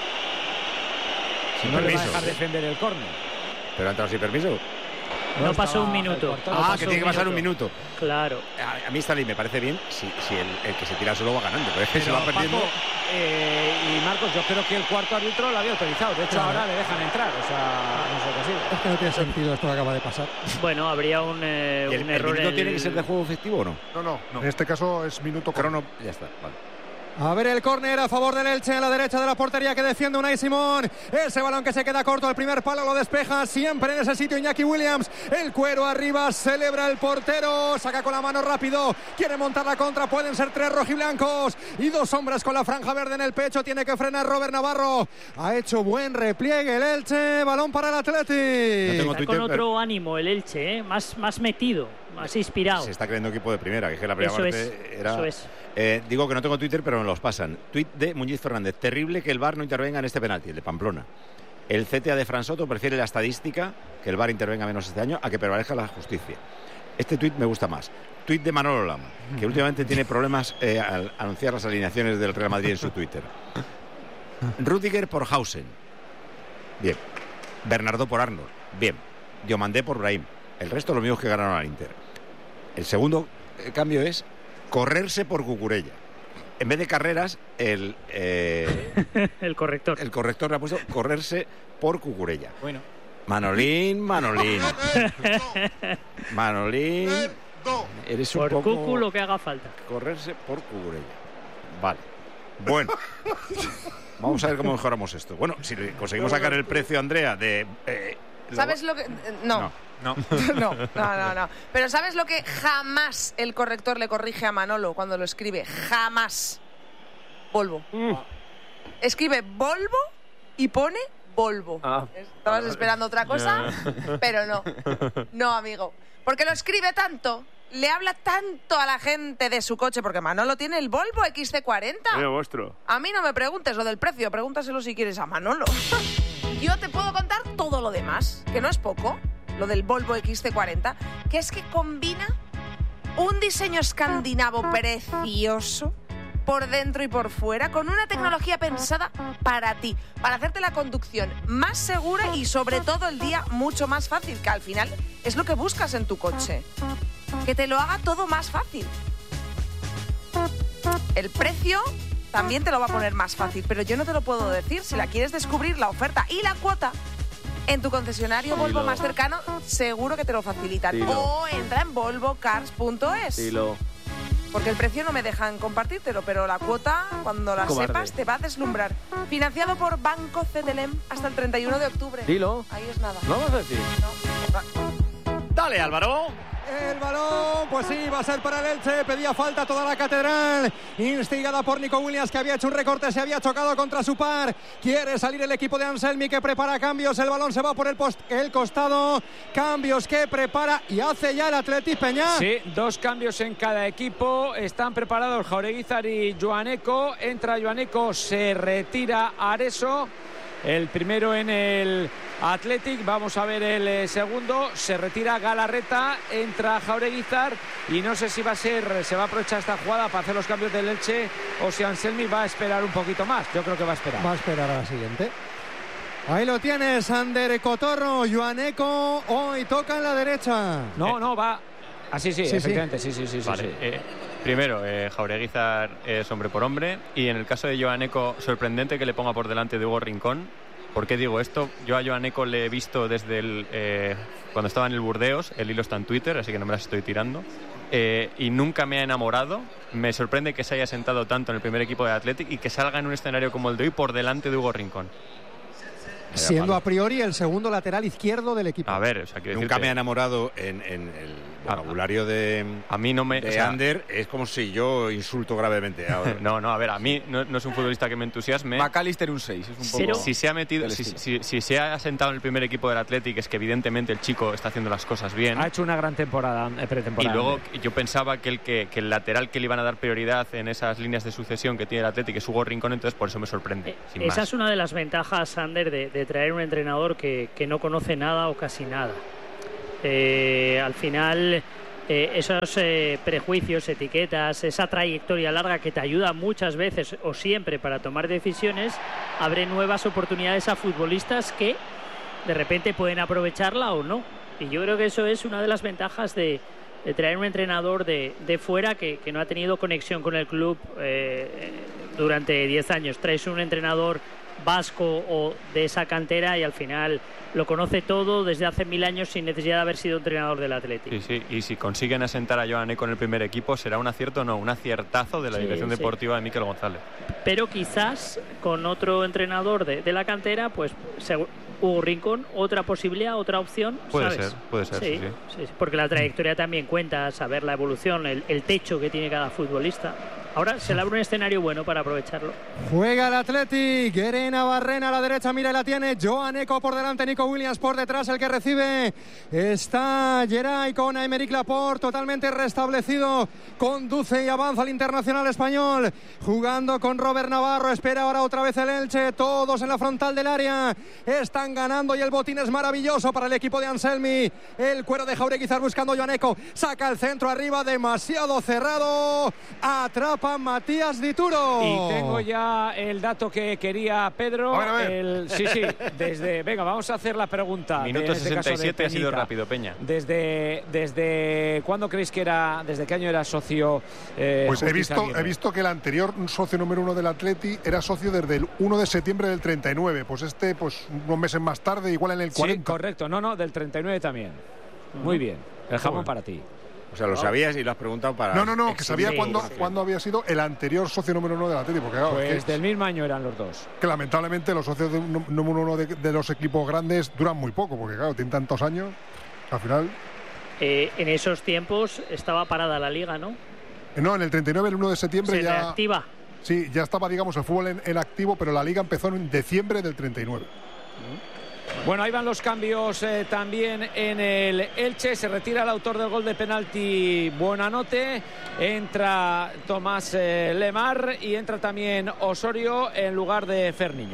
S2: Sin
S4: no
S2: permiso.
S4: le va a dejar defender el córner.
S2: Pero ha entrado sin permiso.
S1: No pasó un minuto.
S2: Ah, que tiene que pasar un minuto.
S1: Claro.
S2: A, a mí esta ley me parece bien si, si el, el que se tira solo va ganando. Pero es que
S4: Pero,
S2: se va perdiendo.
S4: Paco, eh, y Marcos, yo creo que el cuarto árbitro lo había autorizado. De hecho,
S8: Claro.
S4: ahora le dejan entrar. O sea, no sé qué sigue.
S8: Es que no tiene sentido esto que acaba de pasar.
S1: Bueno, habría un, eh,
S2: ¿Y el,
S1: un
S2: el
S1: error
S2: minuto
S1: en
S2: tiene
S1: el-
S2: que ser de juego efectivo o no?
S9: No, no, En este caso es minuto
S2: crono. Ya está, vale.
S8: A ver el córner a favor del Elche en la derecha de la portería que defiende Unai Simón. Ese balón que se queda corto, el primer palo lo despeja siempre en ese sitio Iñaki Williams. El cuero arriba, celebra el portero, saca con la mano rápido, quiere montar la contra, pueden ser tres rojiblancos y dos hombres con la franja verde en el pecho. Tiene que frenar Robert Navarro. Ha hecho buen repliegue el Elche, balón para el Athletic.
S1: Está con otro ánimo el Elche, ¿eh? más, más metido, más inspirado.
S2: Se está creyendo equipo de primera, que es que la primera
S1: Eso
S2: parte
S1: es,
S2: era.
S1: eso es.
S2: Eh, digo que no tengo Twitter, pero me los pasan. Tweet de Muñiz Fernández. Terrible que el V A R no intervenga en este penalti, el de Pamplona. El C T A de Fran Soto prefiere la estadística, que el V A R intervenga menos este año, a que prevalezca la justicia. Este tuit me gusta más. Tuit de Manolo Lama, que últimamente tiene problemas eh, al anunciar las alineaciones del Real Madrid en su Twitter. Rüdiger por Hausen. Bien. Bernardo por Arnold. Bien. Diomandé por Brahim. El resto los mismos que ganaron al Inter. El segundo eh, cambio es correrse por Cucurella. En vez de carreras, el eh,
S1: el corrector.
S2: El corrector le ha puesto correrse por Cucurella.
S4: Bueno.
S2: Manolín, Manolín. Manolín. Eres un
S1: Por
S2: poco...
S1: Cucu lo que haga falta.
S2: Correrse por Cucurella. Vale. Bueno. Vamos a ver cómo mejoramos esto. Bueno, si conseguimos sacar el precio, Andrea, de... Eh,
S14: ¿Sabes lo que...? No.
S2: No.
S15: No.
S14: No, no, no, no. Pero ¿sabes lo que jamás el corrector le corrige a Manolo cuando lo escribe? Jamás. Volvo. Escribe Volvo y pone Volvo.
S15: Ah.
S14: Estabas esperando otra cosa, pero no. No, amigo. Porque lo escribe tanto, le habla tanto a la gente de su coche, porque Manolo tiene el Volvo equis ce cuarenta.
S3: Mío vuestro.
S14: A mí no me preguntes lo del precio, pregúntaselo si quieres a Manolo. Yo te puedo contar todo lo demás, que no es poco, lo del Volvo equis ce cuarenta, que es que combina un diseño escandinavo precioso por dentro y por fuera, con una tecnología pensada para ti, para hacerte la conducción más segura y sobre todo el día mucho más fácil, que al final es lo que buscas en tu coche, que te lo haga todo más fácil. El precio también te lo va a poner más fácil, pero yo no te lo puedo decir. Si la quieres descubrir, la oferta y la cuota en tu concesionario Volvo
S3: Dilo.
S14: más cercano, seguro que te lo facilitan.
S3: Dilo.
S14: O entra en volvo cars punto es.
S3: Dilo.
S14: Porque el precio no me dejan compartírtelo, pero la cuota, cuando la
S3: Cobarde.
S14: sepas, te va a deslumbrar. Financiado por Banco C D L E M hasta el treinta y uno de octubre.
S3: Dilo.
S14: Ahí es nada.
S3: ¿Lo vamos a decir?
S2: Dale, Álvaro.
S8: El balón, pues sí, va a ser para el Elche. Pedía falta toda la catedral. Instigada por Nico Williams, que había hecho un recorte, se había chocado contra su par. Quiere salir el equipo de Anselmi, que prepara cambios. El balón se va por el, post, el costado. Cambios que prepara y hace ya el Athletic Peña.
S4: Sí, dos cambios en cada equipo. Están preparados Jaureguizar y Joaneco. Entra Joaneco, se retira Areso. El primero en el Athletic, vamos a ver el eh, segundo, se retira Galarreta, entra Jaureguizar y no sé si va a ser, se va a aprovechar esta jugada para hacer los cambios del Elche o si Anselmi va a esperar un poquito más. Yo creo que va a esperar.
S8: Va a esperar a la siguiente. Ahí lo tienes, Ander Cotorro, Joaneco, hoy toca en la derecha.
S4: No, no, va... Ah, sí, sí,
S8: Sí, sí.
S4: efectivamente, sí, sí, sí. sí,
S3: Vale,
S4: sí.
S3: eh, primero, eh, Jaureguizar es hombre por hombre y en el caso de Joaneco, sorprendente que le ponga por delante de Hugo Rincón. ¿Por qué digo esto? Yo a Joaneco le he visto desde el, eh, cuando estaba en el Burdeos, el hilo está en Twitter, así que no me las estoy tirando, eh, y nunca me ha enamorado. Me sorprende que se haya sentado tanto en el primer equipo de Athletic y que salga en un escenario como el de hoy por delante de Hugo Rincón.
S8: Siendo a priori el segundo lateral izquierdo del equipo.
S3: A ver, o sea, quiero
S2: Nunca
S3: decirte-
S2: me ha enamorado en, en el vocabulario de,
S3: a mí no me,
S2: de
S3: o sea,
S2: Ander es como si yo insulto gravemente ahora.
S3: No, no, a ver, a mí no, no es un futbolista que me entusiasme.
S15: McAllister un seis, es un poco...
S3: Si, si se ha metido, si, si, si se ha sentado en el primer equipo del Athletic, es que evidentemente el chico está haciendo las cosas bien.
S4: Ha hecho una gran temporada, eh, pretemporada.
S3: Y luego yo pensaba que el, que, que el lateral que le iban a dar prioridad en esas líneas de sucesión que tiene el Athletic es Hugo Rincón, entonces por eso me sorprende. Sin
S1: Esa
S3: más.
S1: es una de las ventajas, Ander, de, de traer un entrenador que, que no conoce nada o casi nada. Eh, al final, eh, esos eh, prejuicios, etiquetas, esa trayectoria larga que te ayuda muchas veces o siempre para tomar decisiones, abre nuevas oportunidades a futbolistas que de repente pueden aprovecharla o no. Y yo creo que eso es una de las ventajas de, de traer un entrenador de, de fuera que, que no ha tenido conexión con el club eh, durante diez años. Traes un entrenador vasco o de esa cantera y al final lo conoce todo desde hace mil años sin necesidad de haber sido entrenador del Atlético.
S3: Sí, sí, y si consiguen asentar a Joan Eco en el primer equipo, ¿será un acierto o no? Un aciertazo de la
S1: Sí,
S3: dirección
S1: sí.
S3: deportiva de Mikel González.
S1: Pero quizás con otro entrenador de, de la cantera, pues segu- Hugo Rincón, otra posibilidad, otra opción.
S3: Puede
S1: ¿sabes?
S3: ser, puede ser, sí, sí.
S1: sí, sí, porque la trayectoria también cuenta, saber la evolución, el, el techo que tiene cada futbolista. Ahora se le abre un escenario bueno para aprovecharlo.
S8: Juega el Athletic, Guerena Barrena a la derecha, mira y la tiene, Joan Eco por delante, Nico Williams por detrás, el que recibe está Geray con Aymeric Laporte, totalmente restablecido, conduce y avanza el internacional español, jugando con Robert Navarro, espera ahora otra vez el Elche, todos en la frontal del área, están ganando y el botín es maravilloso para el equipo de Anselmi, el cuero de Jaureguizar buscando Joan Eco, saca el centro arriba, demasiado cerrado, atrapa Matías Dituro.
S4: Y tengo ya el dato que quería Pedro.
S11: A ver, a ver.
S4: El, sí, sí, desde... Venga, vamos a hacer la pregunta.
S3: Minuto
S4: de, en este
S3: sesenta y
S4: caso,
S3: siete
S4: de
S3: ha sido
S4: Peñita.
S3: rápido, Peña.
S4: Desde, desde ¿cuándo creéis que era, desde qué año era socio eh,
S9: Pues he
S4: Justiz
S9: visto,
S4: Aguirre?
S9: he visto que el anterior socio número uno del Atleti era socio desde el uno de septiembre del treinta y nueve. Pues este, pues unos meses más tarde, igual en el
S4: Sí,
S9: cuarenta.
S4: correcto. No, no, del treinta y nueve también. Muy bien. El jamón
S9: Joder.
S4: para ti.
S2: O sea, lo sabías y lo has preguntado para...
S9: No, no, no, que sabía
S2: exhibir
S9: cuándo,
S2: tu
S9: cuándo había sido el anterior socio número uno del Atleti. Porque claro,
S4: Pues
S9: es que,
S4: del mismo año eran los dos.
S9: que lamentablemente los socios de- número uno de, de los equipos grandes duran muy poco, porque claro, tienen tantos años, al final...
S1: Eh, en esos tiempos estaba parada la liga, ¿no?
S9: Eh, No, en el treinta y nueve, el uno de septiembre
S1: Se
S9: ya...
S1: reactiva.
S9: Sí, ya estaba, digamos, el fútbol en, en activo, pero la liga empezó en diciembre del treinta y nueve.
S4: Bueno, ahí van los cambios eh, también en el Elche. Se retira el autor del gol de penalti, Buonanotte. Entra Tomás eh, Lemar y entra también Osorio en lugar de Ferniño.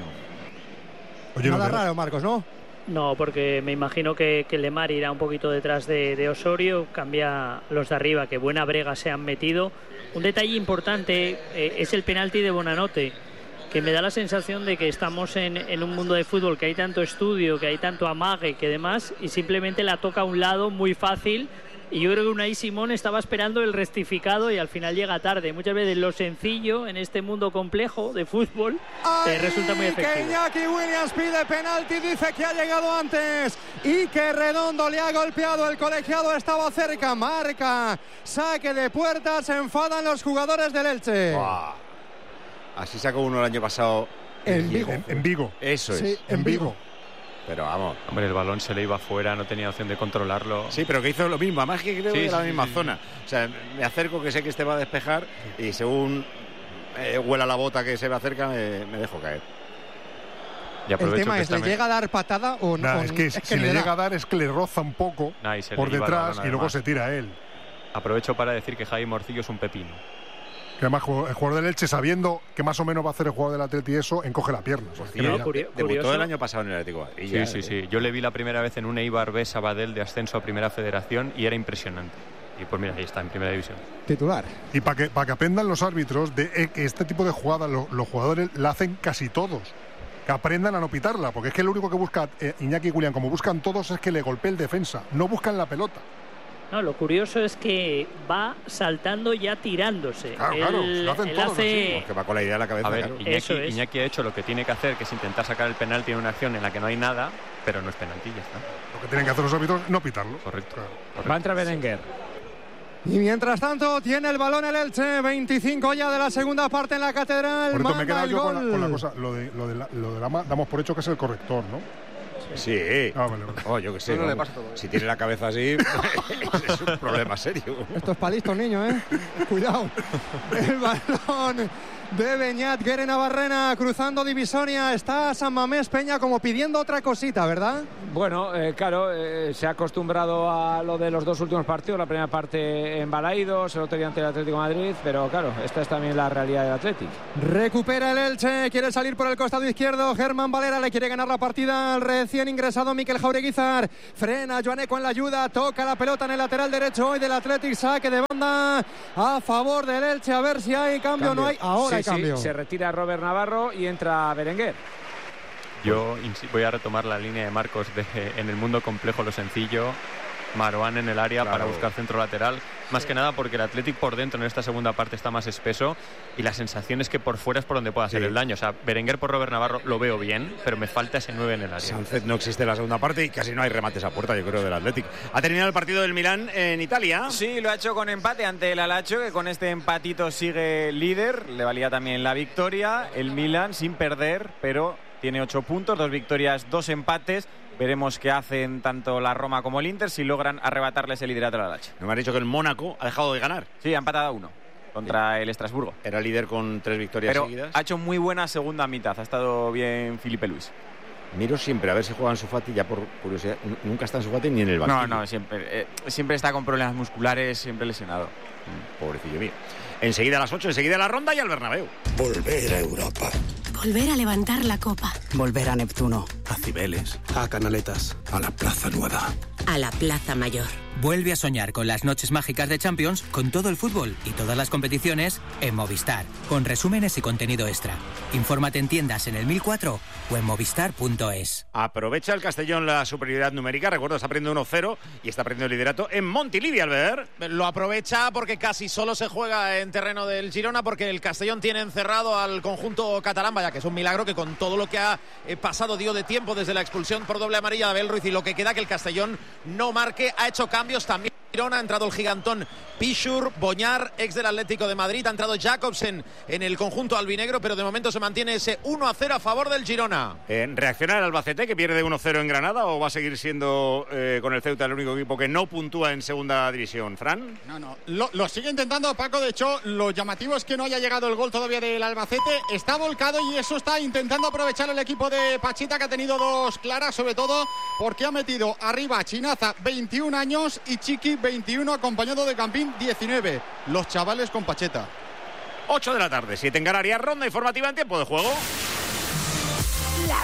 S9: Oye,
S8: Nada
S9: lo de-
S8: raro, Marcos, ¿no?
S1: No, porque me imagino que, que Lemar irá un poquito detrás de, de Osorio, cambia los de arriba, que buena brega se han metido. Un detalle importante eh, es el penalti de Buonanotte, que me da la sensación de que estamos en, en un mundo de fútbol que hay tanto estudio, que hay tanto amague, que demás, y simplemente la toca a un lado muy fácil. Y yo creo que Unai Simón estaba esperando el rectificado y al final llega tarde. Muchas veces lo sencillo en este mundo complejo de fútbol eh, resulta muy
S8: Que
S1: efectivo.
S8: Iñaki Williams pide penalti, dice que ha llegado antes y que Redondo le ha golpeado, el colegiado estaba cerca, marca, saque de puerta, se enfadan los jugadores del Elche.
S2: Buah. Así sacó uno el año pasado.
S8: En Vigo.
S9: En, en Vigo.
S2: Eso es.
S8: Sí, en Vigo.
S2: Pero vamos.
S3: Hombre, el balón se le iba afuera, no tenía opción de controlarlo.
S2: Sí, pero que hizo lo mismo, además que creo
S3: Sí,
S2: que de la
S3: sí,
S2: misma
S3: sí, sí.
S2: zona. O sea, me acerco que sé que este va a despejar y según eh, huela la bota que se me acerca, me, me dejo caer.
S3: Y
S8: El
S3: aprovecho
S8: tema
S3: que
S8: es, ¿le
S3: está-
S8: llega a dar patada o no?
S9: Nah,
S8: O-
S9: es que,
S8: es que
S9: si
S8: ni
S9: le
S8: da.
S9: llega a dar es que le roza un poco
S3: Nah, y se le
S9: por
S3: iba el
S9: detrás
S3: balón,
S9: y luego
S3: además.
S9: se tira él.
S3: Aprovecho para decir que Javi Morcillo es un pepino.
S9: Que además el jugador del Elche, sabiendo que más o menos va a hacer el jugador del Atleti eso, encoge la pierna. O sea, que
S2: Y
S9: no-
S2: de-
S1: curio-
S2: debutó
S1: curioso.
S2: el año pasado en el Atlético de Madrid.
S3: Sí, sí, sí. Yo le vi la primera vez en un Eibar B Sabadell de ascenso a Primera Federación y era impresionante. Y pues mira, ahí está, en Primera División.
S8: Titular.
S9: Y para que, para que aprendan los árbitros de eh, que este tipo de jugadas lo- los jugadores la hacen casi todos. Que aprendan a no pitarla, porque es que lo único que busca eh, Iñaki y Julián, como buscan todos, es que le golpee el defensa. No buscan la pelota.
S1: No, lo curioso es que va saltando ya tirándose.
S9: Claro,
S1: él,
S9: claro, lo hacen
S1: él
S9: todos
S1: hace-
S2: Porque va con la idea en la cabeza.
S3: A ver,
S2: claro.
S3: Iñaki,
S1: Eso es.
S3: Iñaki ha hecho lo que tiene que hacer, que es intentar sacar el penalti en una acción en la que no hay nada, pero no es penalti, ya está.
S9: Lo que tienen que hacer los árbitros es no pitarlo.
S3: Correcto.
S4: Va a entrar Berenguer.
S8: Y mientras tanto tiene el balón el Elche, veinticinco ya de la segunda parte en la Catedral,
S9: Por eso me he
S8: manda
S9: quedado
S8: el
S9: yo con la,
S8: gol.
S9: con la cosa, lo de, lo de, la, lo de la ma- damos por hecho que es el corrector, ¿no?
S2: Sí.
S9: Ah, vale, vale.
S2: Oh, yo qué sé.
S17: No, no le
S2: vamos,
S17: pasa todo.
S2: si tiene la cabeza así, es un problema serio.
S8: Esto es para listos, niños, ¿eh? Cuidado. El balón de Beñat, Guere Navarrena cruzando divisoria. Está San Mamés Peña como pidiendo otra cosita, ¿verdad?
S4: Bueno, eh, claro, eh, se ha acostumbrado a lo de los dos últimos partidos. La primera parte en Balaídos, el otro día ante el Atlético de Madrid. Pero claro, esta es también la realidad del Atlético.
S8: Recupera el Elche, quiere salir por el costado izquierdo. Germán Valera le quiere ganar la partida al recién ingresado Mikel Jaureguizar. Frena Joaneco en la ayuda, toca la pelota en el lateral derecho hoy del Atlético. Saque de banda a favor del Elche. A ver si hay cambio o no hay. Ahora
S4: Sí,
S8: hay cambio.
S4: sí, se retira Robert Navarro y entra Berenguer.
S3: Yo voy a retomar la línea de Marcos de en el mundo complejo lo sencillo. Marouane en el área claro. para buscar centro lateral. Más sí. que nada porque el Athletic por dentro en esta segunda parte está más espeso y la sensación es que por fuera es por donde pueda sí. ser el daño. O sea, Berenguer por Robert Navarro lo veo bien, pero me falta ese nueve en el área.
S2: Sánchez no existe en la segunda parte y casi no hay remates a puerta, yo creo, del Athletic. ¿Ha terminado el partido del Milán en Italia?
S15: Sí, lo ha hecho con empate ante el Alacho, que con este empatito sigue líder. Le valía también la victoria. El Milán sin perder, pero tiene ocho puntos, dos victorias, dos empates. Veremos qué hacen tanto la Roma como el Inter si logran arrebatarles el liderato al Alache.
S2: Me han dicho que el Mónaco ha dejado de ganar.
S15: Sí, ha empatado a uno contra sí. el Estrasburgo.
S2: Era líder con tres victorias
S15: Pero
S2: seguidas.
S15: Ha hecho muy buena segunda mitad. Ha estado bien Felipe Luis.
S2: Miro siempre a ver si juega Ansu Fati, ya por curiosidad. Nunca está Ansu Fati ni en el banquillo.
S15: No, no, siempre, eh, siempre está con problemas musculares, siempre lesionado.
S2: Pobrecillo mío. Enseguida a las ocho, enseguida la Ronda y al Bernabéu.
S18: Volver a Europa.
S19: Volver a levantar la copa.
S18: Volver a Neptuno. A Cibeles. A Canaletas. A la Plaza Nueva.
S19: A la Plaza Mayor.
S20: Vuelve a soñar con las noches mágicas de Champions, con todo el fútbol y todas las competiciones en Movistar, con resúmenes y contenido extra. Infórmate en tiendas en el mil cuatro o en movistar punto es.
S2: Aprovecha el Castellón la superioridad numérica. Recuerdo, está perdiendo uno cero y está perdiendo el liderato en Montilivi, Albert.
S10: Lo aprovecha porque casi solo se juega en terreno del Girona, porque el Castellón tiene encerrado al conjunto catalán. Vaya, que es un milagro que con todo lo que ha pasado dio de tiempo desde la expulsión por doble amarilla de Abel Ruiz y lo que queda que el Castellón no marque. Ha hecho cambios también. Ha entrado el gigantón Pichur, Boñar, ex del Atlético de Madrid. Ha entrado Jacobsen en el conjunto albinegro, pero de momento se mantiene ese uno a cero a favor del Girona.
S2: Eh, ¿Reacciona el Albacete, que pierde uno cero en Granada, o va a seguir siendo eh, con el Ceuta el único equipo que no puntúa en segunda división? ¿Fran?
S13: No, no, lo, lo sigue intentando Paco. De hecho, lo llamativo es que no haya llegado el gol todavía del Albacete. Está volcado y eso está intentando aprovechar el equipo de Pachita, que ha tenido dos claras, sobre todo porque ha metido arriba a Chinaza, veintiún años, y Chiqui, veintiuno, acompañado de Campín, diecinueve. Los chavales con Pacheta.
S2: ocho de la tarde, siete en Canarias. Ronda informativa en tiempo de juego.
S14: La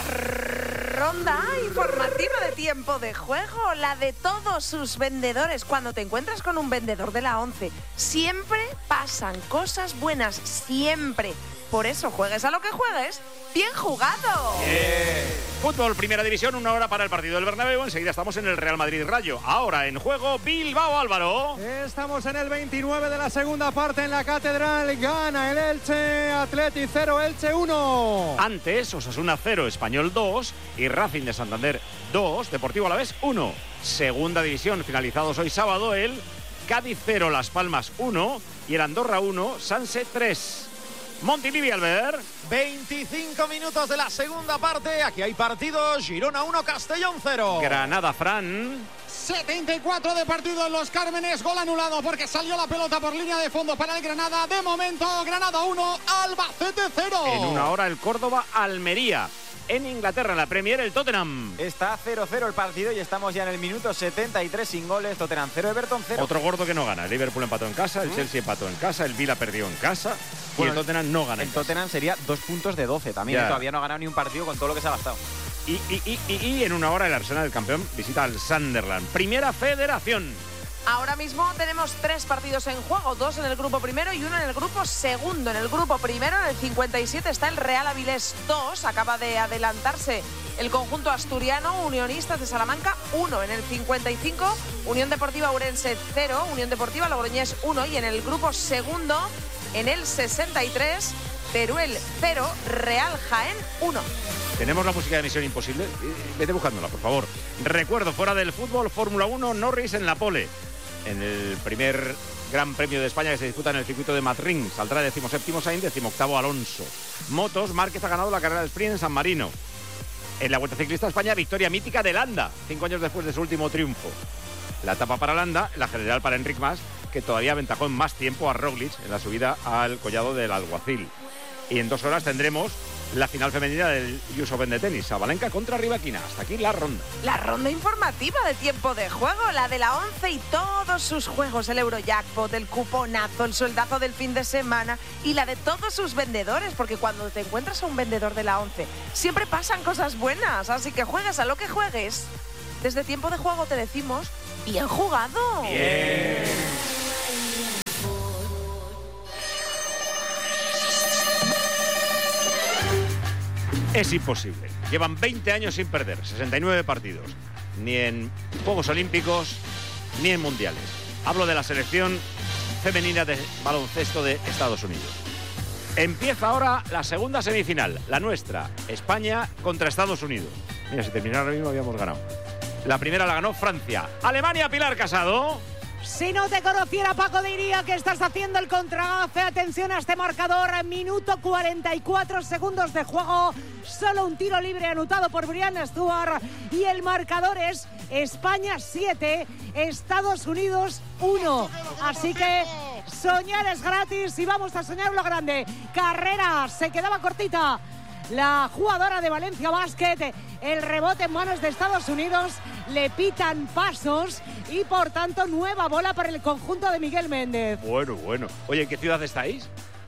S14: ronda informativa de tiempo de juego, la de todos sus vendedores. Cuando te encuentras con un vendedor de la once, siempre pasan cosas buenas, siempre. Por eso, juegues a lo que juegues, ¡bien jugado!
S2: Yeah. Fútbol, primera división, una hora para el partido del Bernabéu. Enseguida estamos en el Real Madrid-Rayo. Ahora en juego, Bilbao, Álvaro.
S8: Estamos en el veintinueve de la segunda parte en la Catedral. Gana el Elche, Atleti cero, Elche uno.
S2: Antes, Osasuna cero, Español dos y Racing de Santander dos, Deportivo Alavés uno. Segunda división, finalizados hoy sábado, el Cádiz cero, Las Palmas uno y el Andorra uno, Sanse tres. Montilivi, Albert.
S10: veinticinco minutos de la segunda parte. Aquí hay partidos. Girona uno, Castellón cero.
S2: Granada, Fran.
S13: setenta y cuatro de partido en Los Cármenes. Gol anulado porque salió la pelota por línea de fondo para el Granada. De momento, Granada uno, Albacete cero.
S2: En una hora el Córdoba, Almería. En Inglaterra, en la Premier, el Tottenham.
S15: Está cero cero el partido y estamos ya en el minuto setenta y tres sin goles. Tottenham cero, Everton cero.
S2: Otro gordo que no gana. El Liverpool empató en casa, el ¿Mm? Chelsea empató en casa, el Villa perdió en casa. Bueno, y el Tottenham no gana en
S15: El
S2: casa.
S15: Tottenham sería dos puntos de doce también. Ya. Todavía no ha ganado ni un partido con todo lo que se ha gastado.
S2: Y, y, y, y, y en una hora el Arsenal, el campeón, visita al Sunderland. Primera Federación.
S14: Ahora mismo tenemos tres partidos en juego, dos en el grupo primero y uno en el grupo segundo. En el grupo primero, en el cincuenta y siete, está el Real Avilés dos, acaba de adelantarse el conjunto asturiano, Unionistas de Salamanca uno. En el cincuenta y cinco, Unión Deportiva Ourense cero, Unión Deportiva Logroñés uno. Y en el grupo segundo, en el sesenta y tres, Teruel cero, Real Jaén uno.
S2: Tenemos la música de Misión Imposible. Vete buscándola, por favor. Recuerdo, fuera del fútbol, Fórmula uno, Norris en la pole. En el primer Gran Premio de España que se disputa en el circuito de Madrid. Saldrá decimoséptimo Sainz, decimoctavo Alonso. Motos, Márquez ha ganado la carrera de sprint en San Marino. En la Vuelta Ciclista a España, victoria mítica de Landa, cinco años después de su último triunfo. La etapa para Landa, la general para Enric Mas, que todavía aventajó en más tiempo a Roglic en la subida al collado del Alguacil. Y en dos horas tendremos la final femenina del U S Open de tenis, Sabalenka contra Rybakina. Hasta aquí la ronda.
S14: La ronda informativa de tiempo de juego, la de la once y todos sus juegos, el Eurojackpot, el cuponazo, el sueldazo del fin de semana y la de todos sus vendedores, porque cuando te encuentras a un vendedor de la once siempre pasan cosas buenas, así que juegues a lo que juegues. Desde tiempo de juego te decimos, bien jugado.
S2: Bien. Es imposible. Llevan veinte años sin perder, sesenta y nueve partidos. Ni en Juegos Olímpicos, ni en Mundiales. Hablo de la selección femenina de baloncesto de Estados Unidos. Empieza ahora la segunda semifinal, la nuestra, España contra Estados Unidos. Mira, si terminara ahora mismo habíamos ganado. La primera la ganó Francia. Alemania, Pilar Casado.
S17: Si no te conociera, Paco, diría que estás haciendo el contragafe. Atención a este marcador. Minuto cuarenta y cuatro segundos de juego. Solo un tiro libre anotado por Brianna Stewart. Y el marcador es España siete, Estados Unidos uno. Así que soñar es gratis y vamos a soñar lo grande. Carrera, se quedaba cortita la jugadora de Valencia Basket. El rebote en manos de Estados Unidos. Le pitan pasos y por tanto nueva bola para el conjunto de Miguel Méndez.
S2: Bueno, bueno. Oye, ¿en qué ciudad estáis?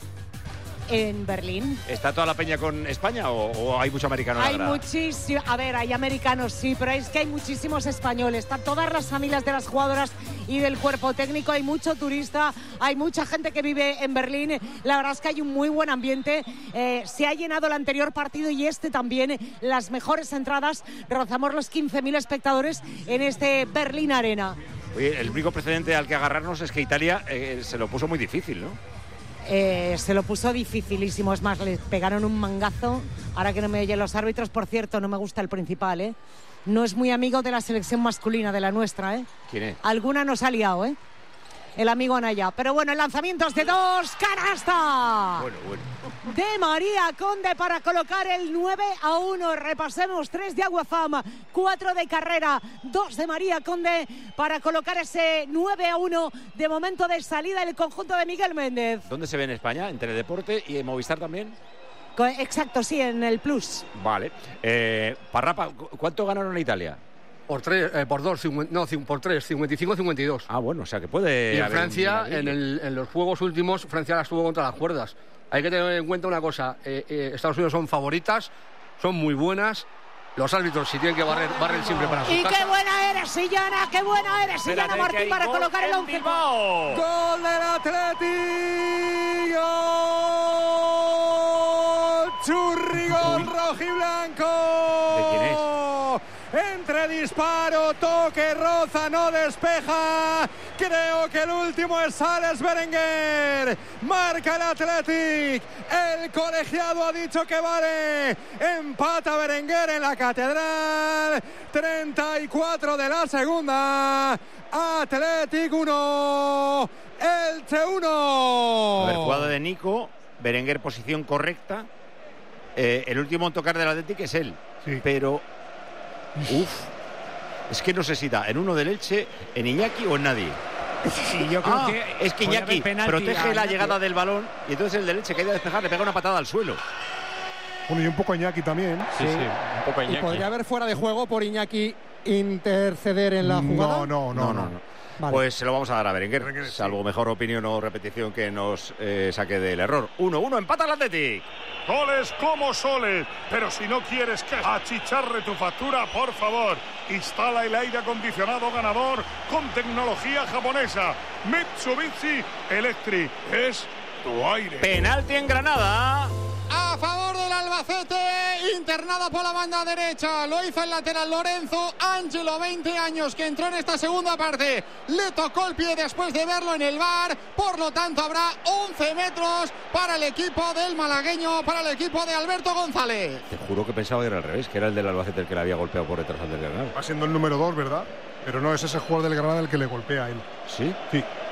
S17: En Berlín.
S2: ¿Está toda la peña con España o, o hay mucho americano en la
S17: Hay
S2: grada?
S17: muchísimo, a ver, hay americanos sí, pero es que hay muchísimos españoles. Están todas las familias de las jugadoras y del cuerpo técnico. Hay mucho turista, hay mucha gente que vive en Berlín. La verdad es que hay un muy buen ambiente. Eh, se ha llenado el anterior partido y este también. Las mejores entradas. Rozamos los quince mil espectadores en este Berlín Arena.
S2: Oye, el único precedente al que agarrarnos es que Italia eh, se lo puso muy difícil, ¿no?
S17: Eh, se lo puso dificilísimo, es más, le pegaron un mangazo. Ahora que no me oyen los árbitros, por cierto, no me gusta el principal, ¿eh? No es muy amigo de la selección masculina, de la nuestra, ¿eh?
S2: ¿Quién es?
S17: Alguna nos ha liado, ¿eh? El amigo Anaya. Pero bueno, el lanzamiento es de dos, canasta.
S2: Bueno, bueno.
S17: De María Conde para colocar el nueve a uno. Repasemos: tres de Aguafam, cuatro de Carrera, dos de María Conde para colocar ese nueve a uno de momento de salida del conjunto de Miguel Méndez.
S2: ¿Dónde se ve en España? ¿En Teledeporte y en Movistar también?
S17: Exacto, sí, en el Plus.
S2: Vale. Eh, Parrapa, ¿cuánto ganaron en Italia?
S21: Por tres, eh, por dos, no, por tres, cincuenta y cinco cincuenta y dos.
S2: Ah, bueno, o sea que puede.
S21: Y en Francia, en, el, en los juegos últimos, Francia la estuvo contra las cuerdas. Hay que tener en cuenta una cosa: eh, eh, Estados Unidos son favoritas, son muy buenas. Los árbitros, si tienen que barrer, barren siempre para su
S17: Y
S21: casa.
S17: qué buena eres, Sillana, qué buena eres, Sillana Martín, para colocar el once.
S8: Gol del Atlético. Churrigol rojiblanco.
S2: ¿De quién es?
S8: Entre disparo, toque, roza, no despeja. Creo que el último es Alex Berenguer. Marca el Athletic. El colegiado ha dicho que vale. Empata Berenguer en la Catedral. treinta y cuatro de la segunda. Athletic uno. Elche uno.
S2: A ver, jugada de Nico. Berenguer, posición correcta. Eh, el último en tocar del Athletic es él.
S9: Sí.
S2: Pero... Uf, es que no sé si da en uno del Elche, en Iñaki o en nadie.
S4: Sí, yo creo
S2: ah,
S4: que
S2: es que
S4: puede
S2: Iñaki
S4: haber penalti
S2: protege
S4: a
S2: la
S4: Iñaki.
S2: llegada del balón y entonces el del Elche que ha ido a despejar le pega una patada al suelo.
S9: Bueno, y un poco Iñaki también.
S3: Sí, sí, un poco
S13: Y
S3: Iñaki.
S13: podría haber fuera de juego por Iñaki interceder en la jugada.
S9: No, no, no,
S2: No, no,
S9: no.
S2: no.
S13: Vale.
S2: Pues se lo vamos a dar a Berenguer,
S9: Berenguer, sí.
S2: salvo mejor opinión o repetición que nos eh, saque del error. uno uno, empata el Athletic.
S11: Goles como soles, pero si no quieres que achicharre tu factura, por favor, instala el aire acondicionado ganador con tecnología japonesa. Mitsubishi Electric es tu aire.
S2: Penalti en Granada.
S13: A favor del Albacete, internada por la banda derecha. Lo hizo el lateral Lorenzo Ángelo, veinte años, que entró en esta segunda parte. Le tocó el pie después de verlo en el V A R. Por lo tanto, habrá once metros para el equipo del malagueño, para el equipo de Alberto González.
S2: Te juro que pensaba que era al revés, que era el del Albacete el que le había golpeado por detrás al del Granada.
S9: Va siendo el número dos, ¿verdad? Pero no es ese jugador del Granada el que le golpea a él.
S2: ¿Sí?
S9: Sí.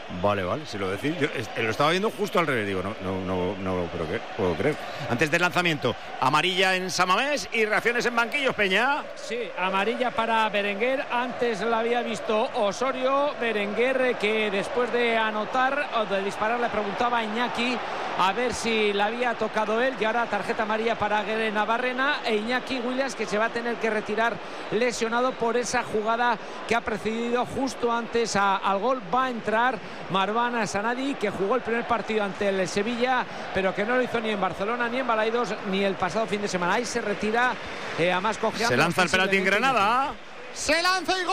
S2: Vale, vale, si lo decís. Yo eh, lo estaba viendo justo al revés, digo, no, no, no, no lo creo que, puedo creer. Antes del lanzamiento, amarilla en Samamés y reacciones en banquillos, Peña.
S4: Sí, amarilla para Berenguer. Antes la había visto Osorio. Berenguer, que después de anotar o de disparar le preguntaba a Iñaki a ver si la había tocado él. Y ahora tarjeta amarilla para Guerre Navarrena e Iñaki Williams, que se va a tener que retirar lesionado por esa jugada que ha precedido justo antes a, al gol. Va a entrar Marwan Sanadi, que jugó el primer partido ante el Sevilla, pero que no lo hizo ni en Barcelona, ni en Balaidos, ni el pasado fin de semana. Ahí se retira eh, a más cojeando.
S2: Se lanza el penalti en Granada.
S13: Se lanza y gol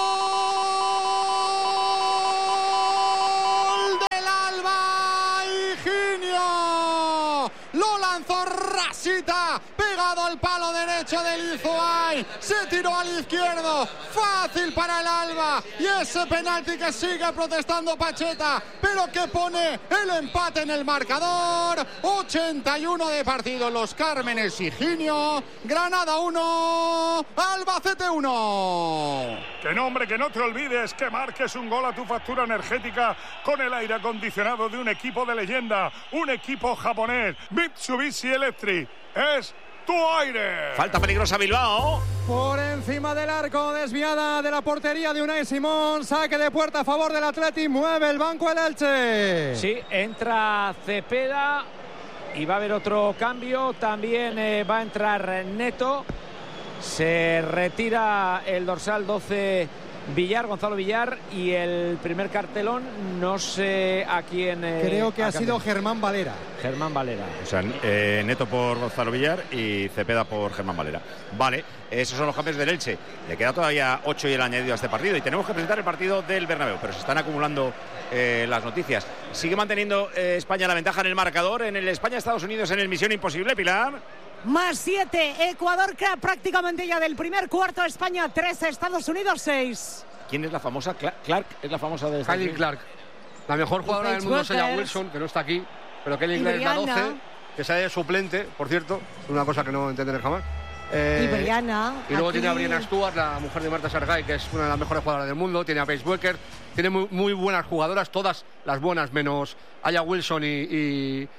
S13: del Alba. Higinio lo lanzó rasita, pegado al palo derecho del Izuay, se tiró al izquierdo, fácil para el Alba, y ese penalti que sigue protestando Pacheta, pero que pone el empate en el marcador. Ochenta y uno de partido, Los Cármenes, Higinio. Granada uno, Albacete uno.
S11: Que no, hombre, que no te olvides que marques un gol a tu factura energética con el aire acondicionado de un equipo de leyenda, un equipo japonés, Mitsubishi Electric. Es tu aire.
S2: Falta peligrosa Bilbao.
S8: Por encima del arco, desviada de la portería de Unai Simón. Saque de puerta a favor del Atleti. Mueve el banco el Elche.
S4: Sí, entra Cepeda y va a haber otro cambio. También eh, va a entrar Neto. Se retira el dorsal doce Villar, Gonzalo Villar, y el primer cartelón no sé a quién. Eh,
S8: Creo que ha
S4: cambiado.
S8: sido Germán Valera.
S4: Germán Valera.
S2: O sea, eh, Neto por Gonzalo Villar y Cepeda por Germán Valera. Vale, esos son los cambios del Elche. Le queda todavía ocho y el añadido a este partido. Y tenemos que presentar el partido del Bernabéu, pero se están acumulando eh, las noticias. Sigue manteniendo eh, España la ventaja en el marcador. En el España-Estados Unidos en el Misión Imposible, Pilar.
S17: Más siete, Ecuador prácticamente ya del primer cuarto, España tres, Estados Unidos seis.
S2: ¿Quién es la famosa? Clark es la famosa de
S21: Kylie Clark. La mejor jugadora del mundo es ella Wilson, que no está aquí, pero Kylie Clark es la doce, que sale de suplente, por cierto, es una cosa que no entenderé jamás.
S17: Eh, y Brianna.
S21: Y luego
S17: aquí...
S21: tiene a Brianna Stewart, la mujer de Marta Sargay, que es una de las mejores jugadoras del mundo. Tiene a Paige Buecker, tiene muy, muy buenas jugadoras, todas las buenas, menos Aya Wilson y... y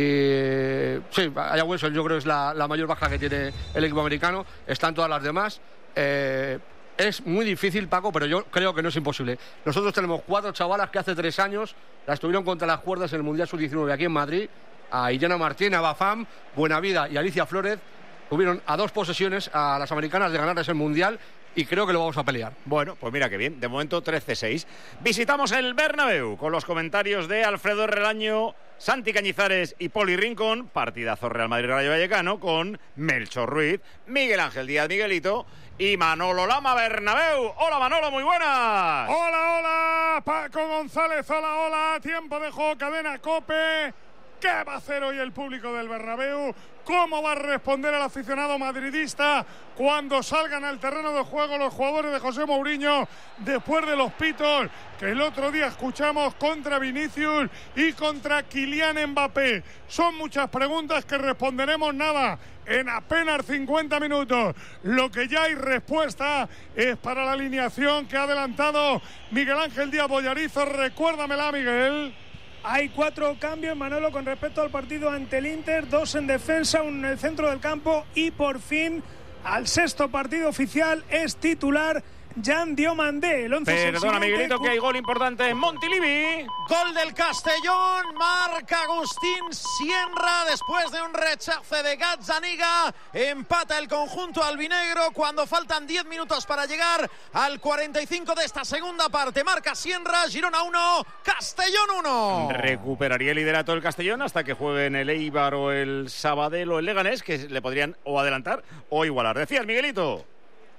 S21: Y, sí, Aya Wilson yo creo que es la, la mayor baja que tiene el equipo americano. Están todas las demás. Eh, es muy difícil, Paco, pero yo creo que no es imposible. Nosotros tenemos cuatro chavalas que hace tres años las tuvieron contra las cuerdas en el Mundial sub diecinueve aquí en Madrid. A Illana Martín, a Bafam, Buenavida y Alicia Flórez. Tuvieron a dos posesiones a las americanas de ganarles el Mundial. Y creo que lo vamos a pelear.
S2: Bueno, pues mira qué bien. De momento trece seis. Visitamos el Bernabéu con los comentarios de Alfredo Relaño, Santi Cañizares y Poli Rincón. Partidazo Real Madrid-Rayo Vallecano con Melchor Ruiz, Miguel Ángel Díaz Miguelito y Manolo Lama Bernabéu. Hola Manolo, muy buenas.
S11: Hola, hola, Paco González, hola, hola. Tiempo de juego, cadena COPE. ¿Qué va a hacer hoy el público del Bernabéu? ¿Cómo va a responder el aficionado madridista cuando salgan al terreno de juego los jugadores de José Mourinho después de los pitos que el otro día escuchamos contra Vinicius y contra Kylian Mbappé? Son muchas preguntas que responderemos nada en apenas cincuenta minutos. Lo que ya hay respuesta es para la alineación que ha adelantado Miguel Ángel Díaz Bollarizo. Recuérdamela, Miguel.
S16: Hay cuatro cambios, Manolo, con respecto al partido ante el Inter, dos en defensa, uno en el centro del campo y por fin al sexto partido oficial es titular Jan Diomandé. El once
S2: Perdona, Miguelito, que hay gol importante en Montilivi.
S10: Gol del Castellón, marca Agustín Sienra después de un rechace de Gazzaniga. Empata el conjunto albinegro cuando faltan diez minutos para llegar al cuarenta y cinco de esta segunda parte. Marca Sienra, Girona uno, Castellón uno.
S2: Recuperaría el liderato del Castellón hasta que jueguen el Eibar o el Sabadell o el Leganés, que le podrían o adelantar o igualar. Decías, Miguelito.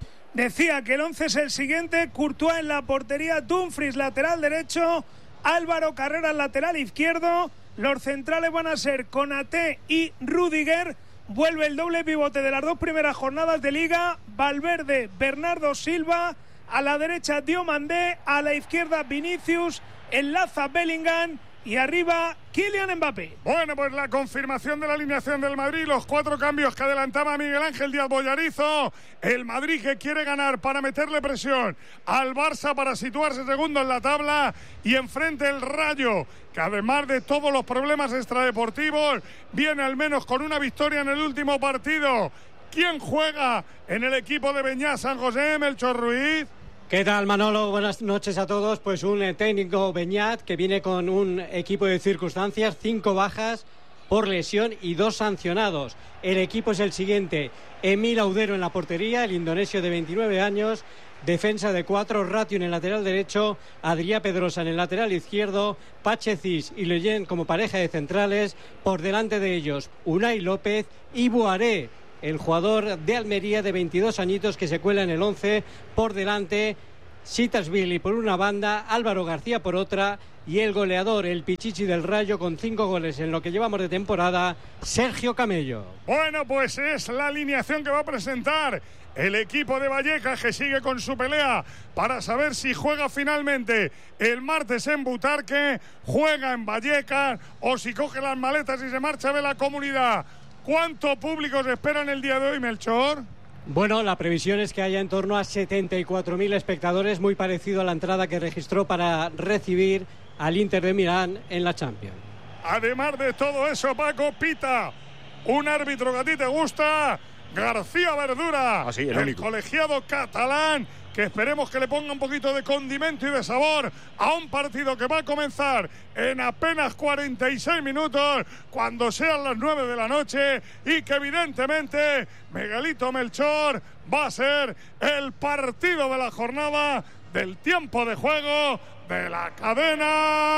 S16: Decía que el once es el siguiente: Courtois en la portería, Dumfries lateral derecho, Álvaro Carreras lateral izquierdo, los centrales van a ser Konaté y Rudiger. Vuelve el doble pivote de las dos primeras jornadas de Liga, Valverde, Bernardo Silva, a la derecha Diomandé, a la izquierda Vinicius, enlaza Bellingham y arriba Kylian Mbappé.
S11: Bueno, pues la confirmación de la alineación del Madrid, los cuatro cambios que adelantaba Miguel Ángel Díaz Bollarizo. El Madrid que quiere ganar para meterle presión al Barça para situarse segundo en la tabla, y enfrente el Rayo, que además de todos los problemas extradeportivos, viene al menos con una victoria en el último partido. ¿Quién juega en el equipo de Beñat San José, Melchor Ruiz?
S6: ¿Qué tal, Manolo? Buenas noches a todos. Pues un eh, técnico Beñat que viene con un equipo de circunstancias, cinco bajas por lesión y dos sancionados. El equipo es el siguiente: Emil Audero en la portería, el indonesio de veintinueve años, defensa de cuatro, Ratio en el lateral derecho, Adrià Pedrosa en el lateral izquierdo, Pachecis y Leyen como pareja de centrales, por delante de ellos Unai López y Boiré, el jugador de Almería de veintidós añitos que se cuela en el once, por delante Sitasvili por una banda, Álvaro García por otra, y el goleador, el Pichichi del Rayo con cinco goles en lo que llevamos de temporada, Sergio Camello.
S11: Bueno, pues es la alineación que va a presentar el equipo de Vallecas, que sigue con su pelea para saber si juega finalmente el martes en Butarque, juega en Vallecas, o si coge las maletas y se marcha de la Comunidad. ¿Cuánto público se espera en el día de hoy, Melchor?
S6: Bueno, la previsión es que haya en torno a setenta y cuatro mil espectadores, muy parecido a la entrada que registró para recibir al Inter de Milán en la Champions.
S11: Además de todo eso, Paco, pita un árbitro que a ti te gusta, García Verdura,
S2: ah, sí, el,
S11: el
S2: único.
S11: colegiado catalán, que esperemos que le ponga un poquito de condimento y de sabor a un partido que va a comenzar en apenas cuarenta y seis minutos, cuando sean las nueve de la noche, y que evidentemente Miguelito Melchor va a ser el partido de la jornada, del tiempo de juego de la cadena.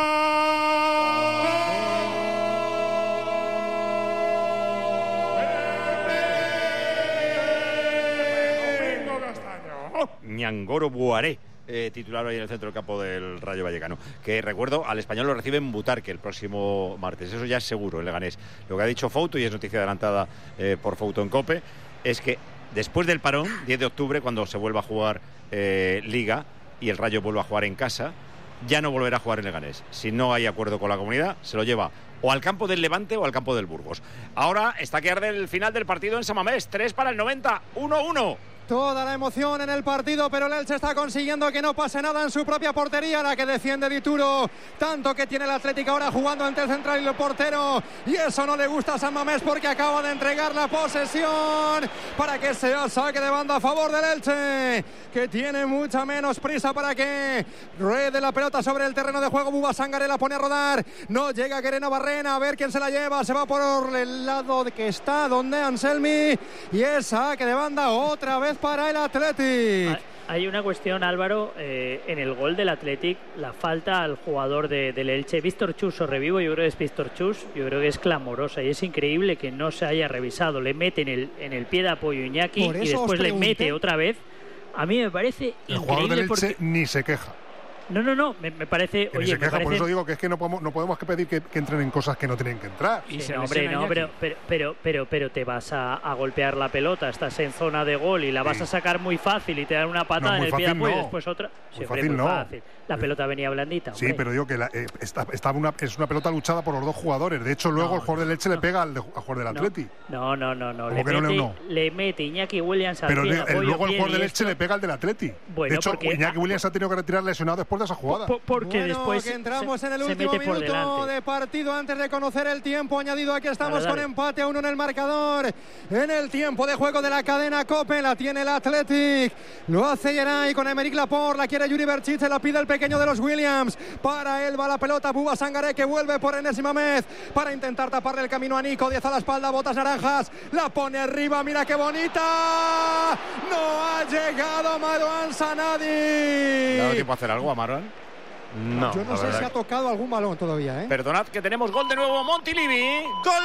S2: Ñangoro Boiré, eh, titular hoy en el centro del campo del Rayo Vallecano, que recuerdo, al Español lo recibe en Butarque el próximo martes, eso ya es seguro, el Leganés. Lo que ha dicho Fouto, y es noticia adelantada eh, por Fouto en COPE, es que después del parón, diez de octubre, cuando se vuelva a jugar eh, Liga y el Rayo vuelva a jugar en casa, ya no volverá a jugar en Leganés. Si no hay acuerdo con la Comunidad, se lo lleva o al campo del Levante o al campo del Burgos. Ahora está que arde el final del partido en San Mamés, tres para el noventa, uno uno.
S8: Toda la emoción en el partido, pero el Elche está consiguiendo que no pase nada en su propia portería, la que defiende Dituro, tanto que tiene el Atlético ahora jugando ante el central y el portero, y eso no le gusta a San Mamés porque acaba de entregar la posesión para que sea saque de banda a favor del Elche, que tiene mucha menos prisa para que ruede la pelota sobre el terreno de juego. Buba Sangaré la pone a rodar, no llega Querena Barrena, a ver quién se la lleva, se va por el lado de que está donde Anselmi, y es saque de banda otra vez para el Athletic.
S1: Hay una cuestión, Álvaro, eh, en el gol del Athletic, la falta al jugador de, del Elche, Víctor Chus, o revivo, yo creo que es Víctor Chus, yo creo que es clamorosa, y es increíble que no se haya revisado. Le mete en el, en el pie de apoyo Iñaki y después le mete otra vez. A mí me parece
S9: el
S1: increíble.
S9: Jugador del Elche
S1: porque...
S9: ni se queja.
S1: No, no, no, me, me parece...
S9: Que
S1: oye,
S9: ni se
S1: me
S9: queja,
S1: parece...
S9: por eso digo que es que no podemos, no podemos que pedir que, que entren en cosas que no tienen que entrar.
S1: Sí, no, hombre, no, pero, pero, pero, pero, pero te vas a, a golpear la pelota, estás en zona de gol y la vas sí. a sacar muy fácil y te dan una patada
S9: no,
S1: en el pie de apoyo
S9: no.
S1: y después otra.
S9: Muy sí, fácil hombre, muy
S1: no.
S9: Fácil.
S1: La pelota venía blandita.
S9: Sí,
S1: hombre.
S9: pero digo que la, eh, está, está una, es una pelota luchada por los dos jugadores. De hecho, luego no, el jugador del Elche no. le pega al, de, al jugador del Atleti.
S1: No, no, no, no. Le
S9: mete,
S1: no,
S9: no?
S1: le mete Iñaki Williams al
S9: pero
S1: pie de
S9: apoyo. Pero luego el jugador del Elche
S1: esto...
S9: le pega al del Atleti.
S1: Bueno,
S9: de hecho,
S1: porque...
S9: Iñaki Williams ha tenido que retirar lesionado después de esa jugada.
S1: Por, porque
S8: bueno,
S1: después
S8: que entramos
S1: se,
S8: en el
S1: se
S8: último
S1: mete por
S8: minuto
S1: delante.
S8: de partido antes de conocer el tiempo añadido. Aquí estamos
S1: dale, dale.
S8: con empate a uno en el marcador. En el tiempo de juego de la cadena COPE la tiene el Athletic. Lo hace Geray con Emerick Laporte. La quiere Yuri Berchit. Se la pide el pequeño de los Williams. Para él va la pelota. Buba Sangaré que vuelve por Enes Mamez para intentar taparle el camino a Nico. diez a la espalda. Botas naranjas. La pone arriba. Mira qué bonita. No ha llegado Marouane Sanadi.
S2: ¿Le ha dado tiempo a hacer algo a Marouane?
S3: No,
S8: yo no sé si ha tocado algún balón todavía, ¿eh?
S2: Perdonad que tenemos gol de nuevo, Montilivi.
S10: ¡Gol!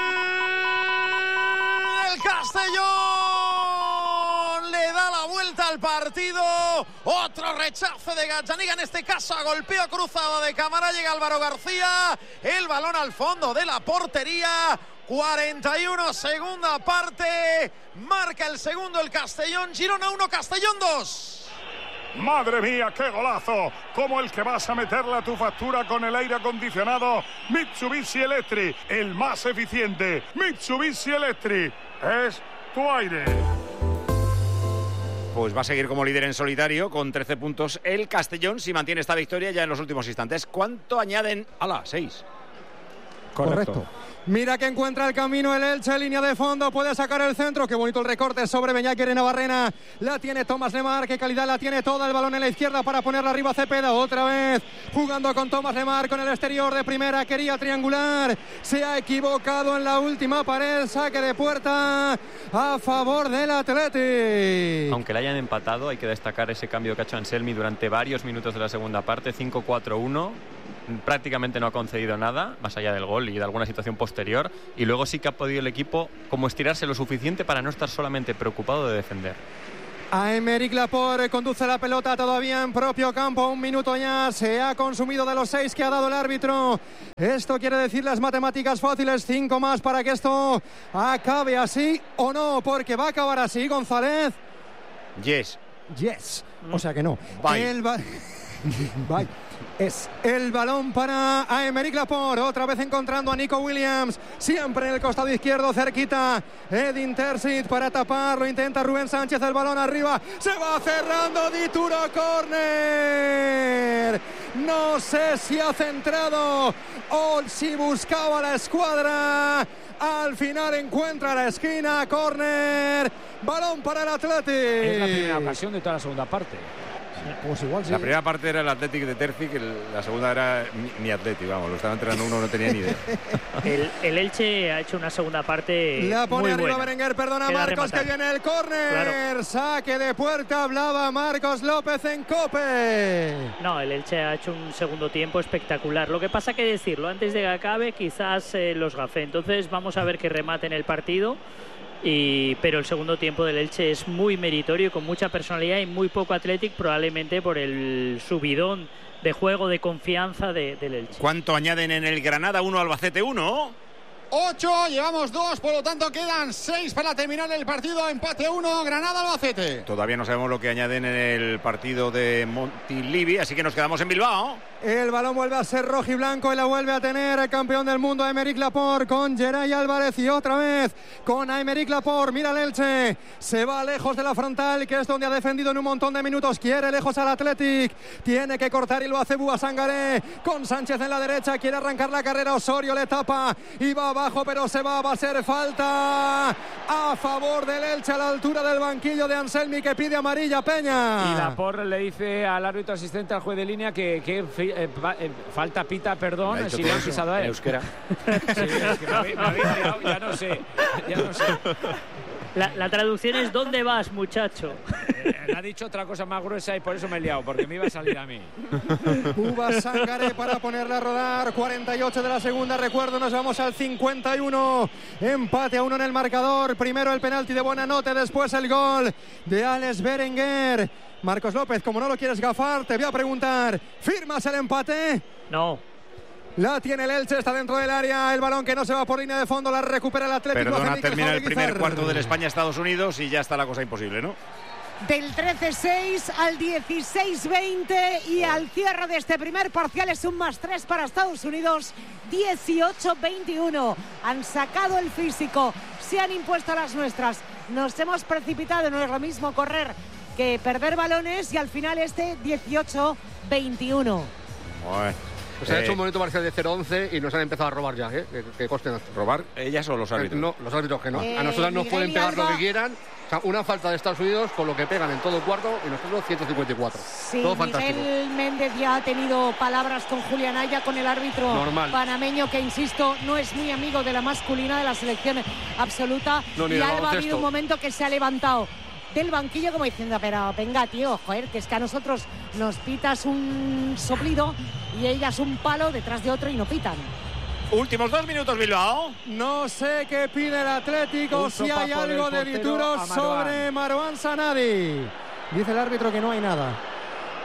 S10: ¡El Castellón! Le da la vuelta al partido. Otro rechazo de Gazzaniga, en este caso a golpeo cruzado de cámara. Llega Álvaro García. El balón al fondo de la portería. cuarenta y uno, segunda parte. Marca el segundo el Castellón. Girona uno, Castellón dos.
S11: Madre mía, qué golazo, como el que vas a meterle a tu factura con el aire acondicionado Mitsubishi Electric, el más eficiente. Mitsubishi Electric es tu aire.
S2: Pues va a seguir como líder en solitario con trece puntos el Castellón si mantiene esta victoria ya en los últimos instantes. ¿Cuánto añaden? ¡Hala! seis.
S8: Correcto. Correcto. Mira que encuentra el camino el Elche, línea de fondo, puede sacar el centro, qué bonito el recorte sobre Beñat Navarrena, la tiene Tomás Lemar, qué calidad la tiene toda, el balón en la izquierda para ponerla arriba Cepeda, otra vez jugando con Tomás Lemar con el exterior de primera, quería triangular, se ha equivocado en la última pared, saque de puerta a favor del Athletic.
S3: Aunque le hayan empatado, hay que destacar ese cambio que ha hecho Anselmi durante varios minutos de la segunda parte, cinco cuatro uno. Prácticamente no ha concedido nada, más allá del gol y de alguna situación posterior, y luego sí que ha podido el equipo como estirarse lo suficiente para no estar solamente preocupado de defender.
S8: Aymeric Laporte conduce la pelota todavía en propio campo, un minuto ya, se ha consumido de los seis que ha dado el árbitro. Esto quiere decir las matemáticas fáciles, cinco más para que esto acabe así o no, porque va a acabar así, González.
S2: Yes.
S8: Yes, o sea que no.
S2: Bye.
S8: El ba... Bye. Es el balón para Aymeric Laporte, otra vez encontrando a Nico Williams, siempre en el costado izquierdo, cerquita Edin Terzic para taparlo, intenta Rubén Sánchez, el balón arriba, se va cerrando Dituro, córner, no sé si ha centrado o si buscaba la escuadra, al final encuentra la esquina, córner, balón para el Athletic.
S4: Es la primera ocasión de toda la segunda parte.
S8: Pues igual sí.
S2: La primera parte era el Athletic de Terzic, la segunda era mi, mi Athletic, vamos, lo estaba entrenando uno, no tenía ni idea.
S1: el, el Elche ha hecho una segunda parte
S8: la pone
S1: muy
S8: arriba
S1: buena.
S8: Berenguer, perdona
S1: Queda
S8: Marcos,
S1: rematar.
S8: que viene el córner,
S1: Claro.
S8: Saque de puerta, hablaba Marcos López en COPE.
S1: No, el Elche ha hecho un segundo tiempo espectacular. Lo que pasa que decirlo, antes de que acabe quizás eh, los gafé. Entonces vamos a ver que rematen el partido. Y, pero el segundo tiempo del Elche es muy meritorio, con mucha personalidad y muy poco Athletic, probablemente por el subidón de juego, de confianza de, del Elche.
S2: ¿Cuánto añaden en el Granada? uno, Albacete uno.
S13: ocho, llevamos dos, por lo tanto quedan seis para terminar el partido, empate uno, Granada-Albacete.
S2: Todavía no sabemos lo que añaden en el partido de Montilivi, así que nos quedamos en Bilbao.
S8: El balón vuelve a ser rojo y blanco y la vuelve a tener el campeón del mundo Aymeric Laporte con Geray Álvarez y otra vez con Aymeric Laporte. Mira el Elche, se va lejos de la frontal, que es donde ha defendido en un montón de minutos, quiere lejos al Athletic, tiene que cortar y lo hace Búa Sangaré con Sánchez en la derecha, quiere arrancar la carrera, Osorio le tapa y va abajo, pero se va, va a ser falta a favor del Elche a la altura del banquillo de Anselmi, que pide amarilla Peña.
S4: Y Laporte le dice al árbitro asistente, al juez de línea, que, que eh, eh, falta pita, perdón, si le han pisado a él.
S2: En euskera.
S4: Sí, es que me habéis, me habéis liado, ya no sé, ya no sé.
S1: La, la traducción es ¿dónde vas, muchacho?
S4: Eh, ha dicho otra cosa más gruesa y por eso me he liado, porque me iba a salir a mí.
S8: Búa Sangaré para ponerla a rodar, cuarenta y ocho de la segunda, recuerdo, nos vamos al cincuenta y uno, empate a uno en el marcador, primero el penalti de Buenanote, después el gol de Alex Berenguer. Marcos López, como no lo quieres gafar, te voy a preguntar, ¿firmas el empate?
S1: No.
S8: La tiene el Elche, está dentro del área, el balón que no se va por línea de fondo, la recupera el Atlético.
S2: Perdona, termina el primer cuarto del España-Estados Unidos y ya está la cosa imposible, ¿no?
S17: Del trece seis al dieciséis veinte y al cierre de este primer parcial es un más tres para Estados Unidos, dieciocho veintiuno. Han sacado el físico, se han impuesto las nuestras, nos hemos precipitado, no es lo mismo correr que perder balones y al final este dieciocho veintiuno.
S2: Bueno.
S21: Pues se eh, ha hecho un momento parcial de cero once y nos han empezado a robar ya, ¿eh? Que, que costen.
S2: ¿Robar ellas o los árbitros?
S21: Eh, no, los árbitros que no.
S17: Eh,
S21: a nosotros nos
S17: Miguel
S21: pueden pegar
S17: Alba...
S21: lo que quieran. O sea, una falta de Estados Unidos con lo que pegan en todo el cuarto y nosotros ciento cincuenta y cuatro.
S17: Sí,
S21: todo
S17: Miguel
S21: fantástico.
S17: Méndez ya ha tenido palabras con Julián Aya, con el árbitro
S21: Normal.
S17: panameño, que insisto, no es muy amigo de la masculina de la selección absoluta.
S21: No, ni
S17: y
S21: de
S17: Alba ha
S21: baloncesto.
S17: habido un momento que se ha levantado del banquillo como diciendo, pero venga tío, joder, que es que a nosotros nos pitas un soplido y ellas un palo detrás de otro y no pitan.
S2: Últimos dos minutos, Bilbao.
S8: No sé qué pide el Atlético,
S4: Un
S8: si hay
S4: sopapo
S8: algo
S4: del
S8: de
S4: portero
S8: Dituro
S4: a Marwan.
S8: sobre Marwan Sanadi. Dice el árbitro que no hay nada.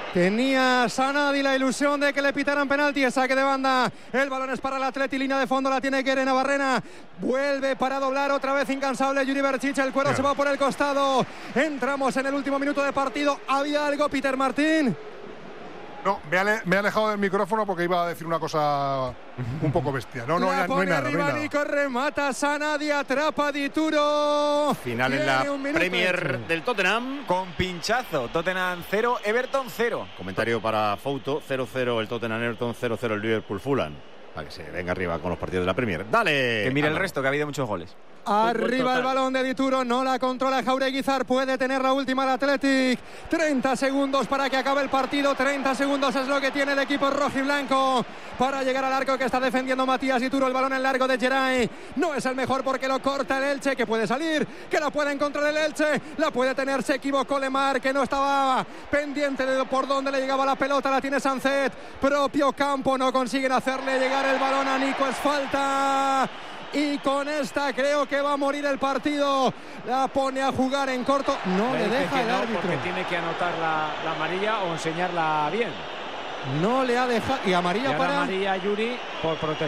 S8: Tenía Sanadi la ilusión de que le pitaran penalti, el saque de banda. El balón es para el Atleti, línea de fondo la tiene Guerena Barrena. Vuelve para doblar otra vez incansable Yuri Berchiche, el cuero se va por el costado. Entramos en el último minuto de partido. ¿Había algo, Peter Martín?
S9: No, me, ale, me he alejado del micrófono porque iba a decir una cosa un poco bestia. No, no,
S8: la
S9: no,
S8: pone
S9: no hay nada.
S8: arriba,
S9: no hay
S8: Nico, remata Sanadi, atrapa Dituro.
S2: Final en la Premier del Tottenham.
S15: Con pinchazo. Tottenham cero, Everton cero.
S2: Comentario para Fouto, cero cero el Tottenham, Everton cero cero el Liverpool Fulham. Para que se venga arriba con los partidos de la Premier. ¡Dale!
S15: Que mire el resto, que ha habido muchos goles.
S8: Arriba el balón de Dituro, no la controla Jaureguizar, puede tener la última el Athletic. treinta segundos para que acabe el partido, treinta segundos es lo que tiene el equipo rojiblanco para llegar al arco que está defendiendo Matías Dituro. El balón en largo de Geray, no es el mejor porque lo corta el Elche, que puede salir, que la puede encontrar el Elche, la puede tener, se equivocó Lemar, que no estaba pendiente de por dónde le llegaba la pelota, la tiene Sancet, propio campo, no consiguen hacerle llegar el balón a Nico, es falta. Y con esta creo que va a morir el partido. La pone a jugar en corto. No le, le deja el
S4: no,
S8: árbitro.
S4: Porque tiene que anotar la, la amarilla o enseñarla bien.
S8: No le ha dejado. Y amarilla
S4: y
S8: para.
S4: amarilla a Yuri por protestar.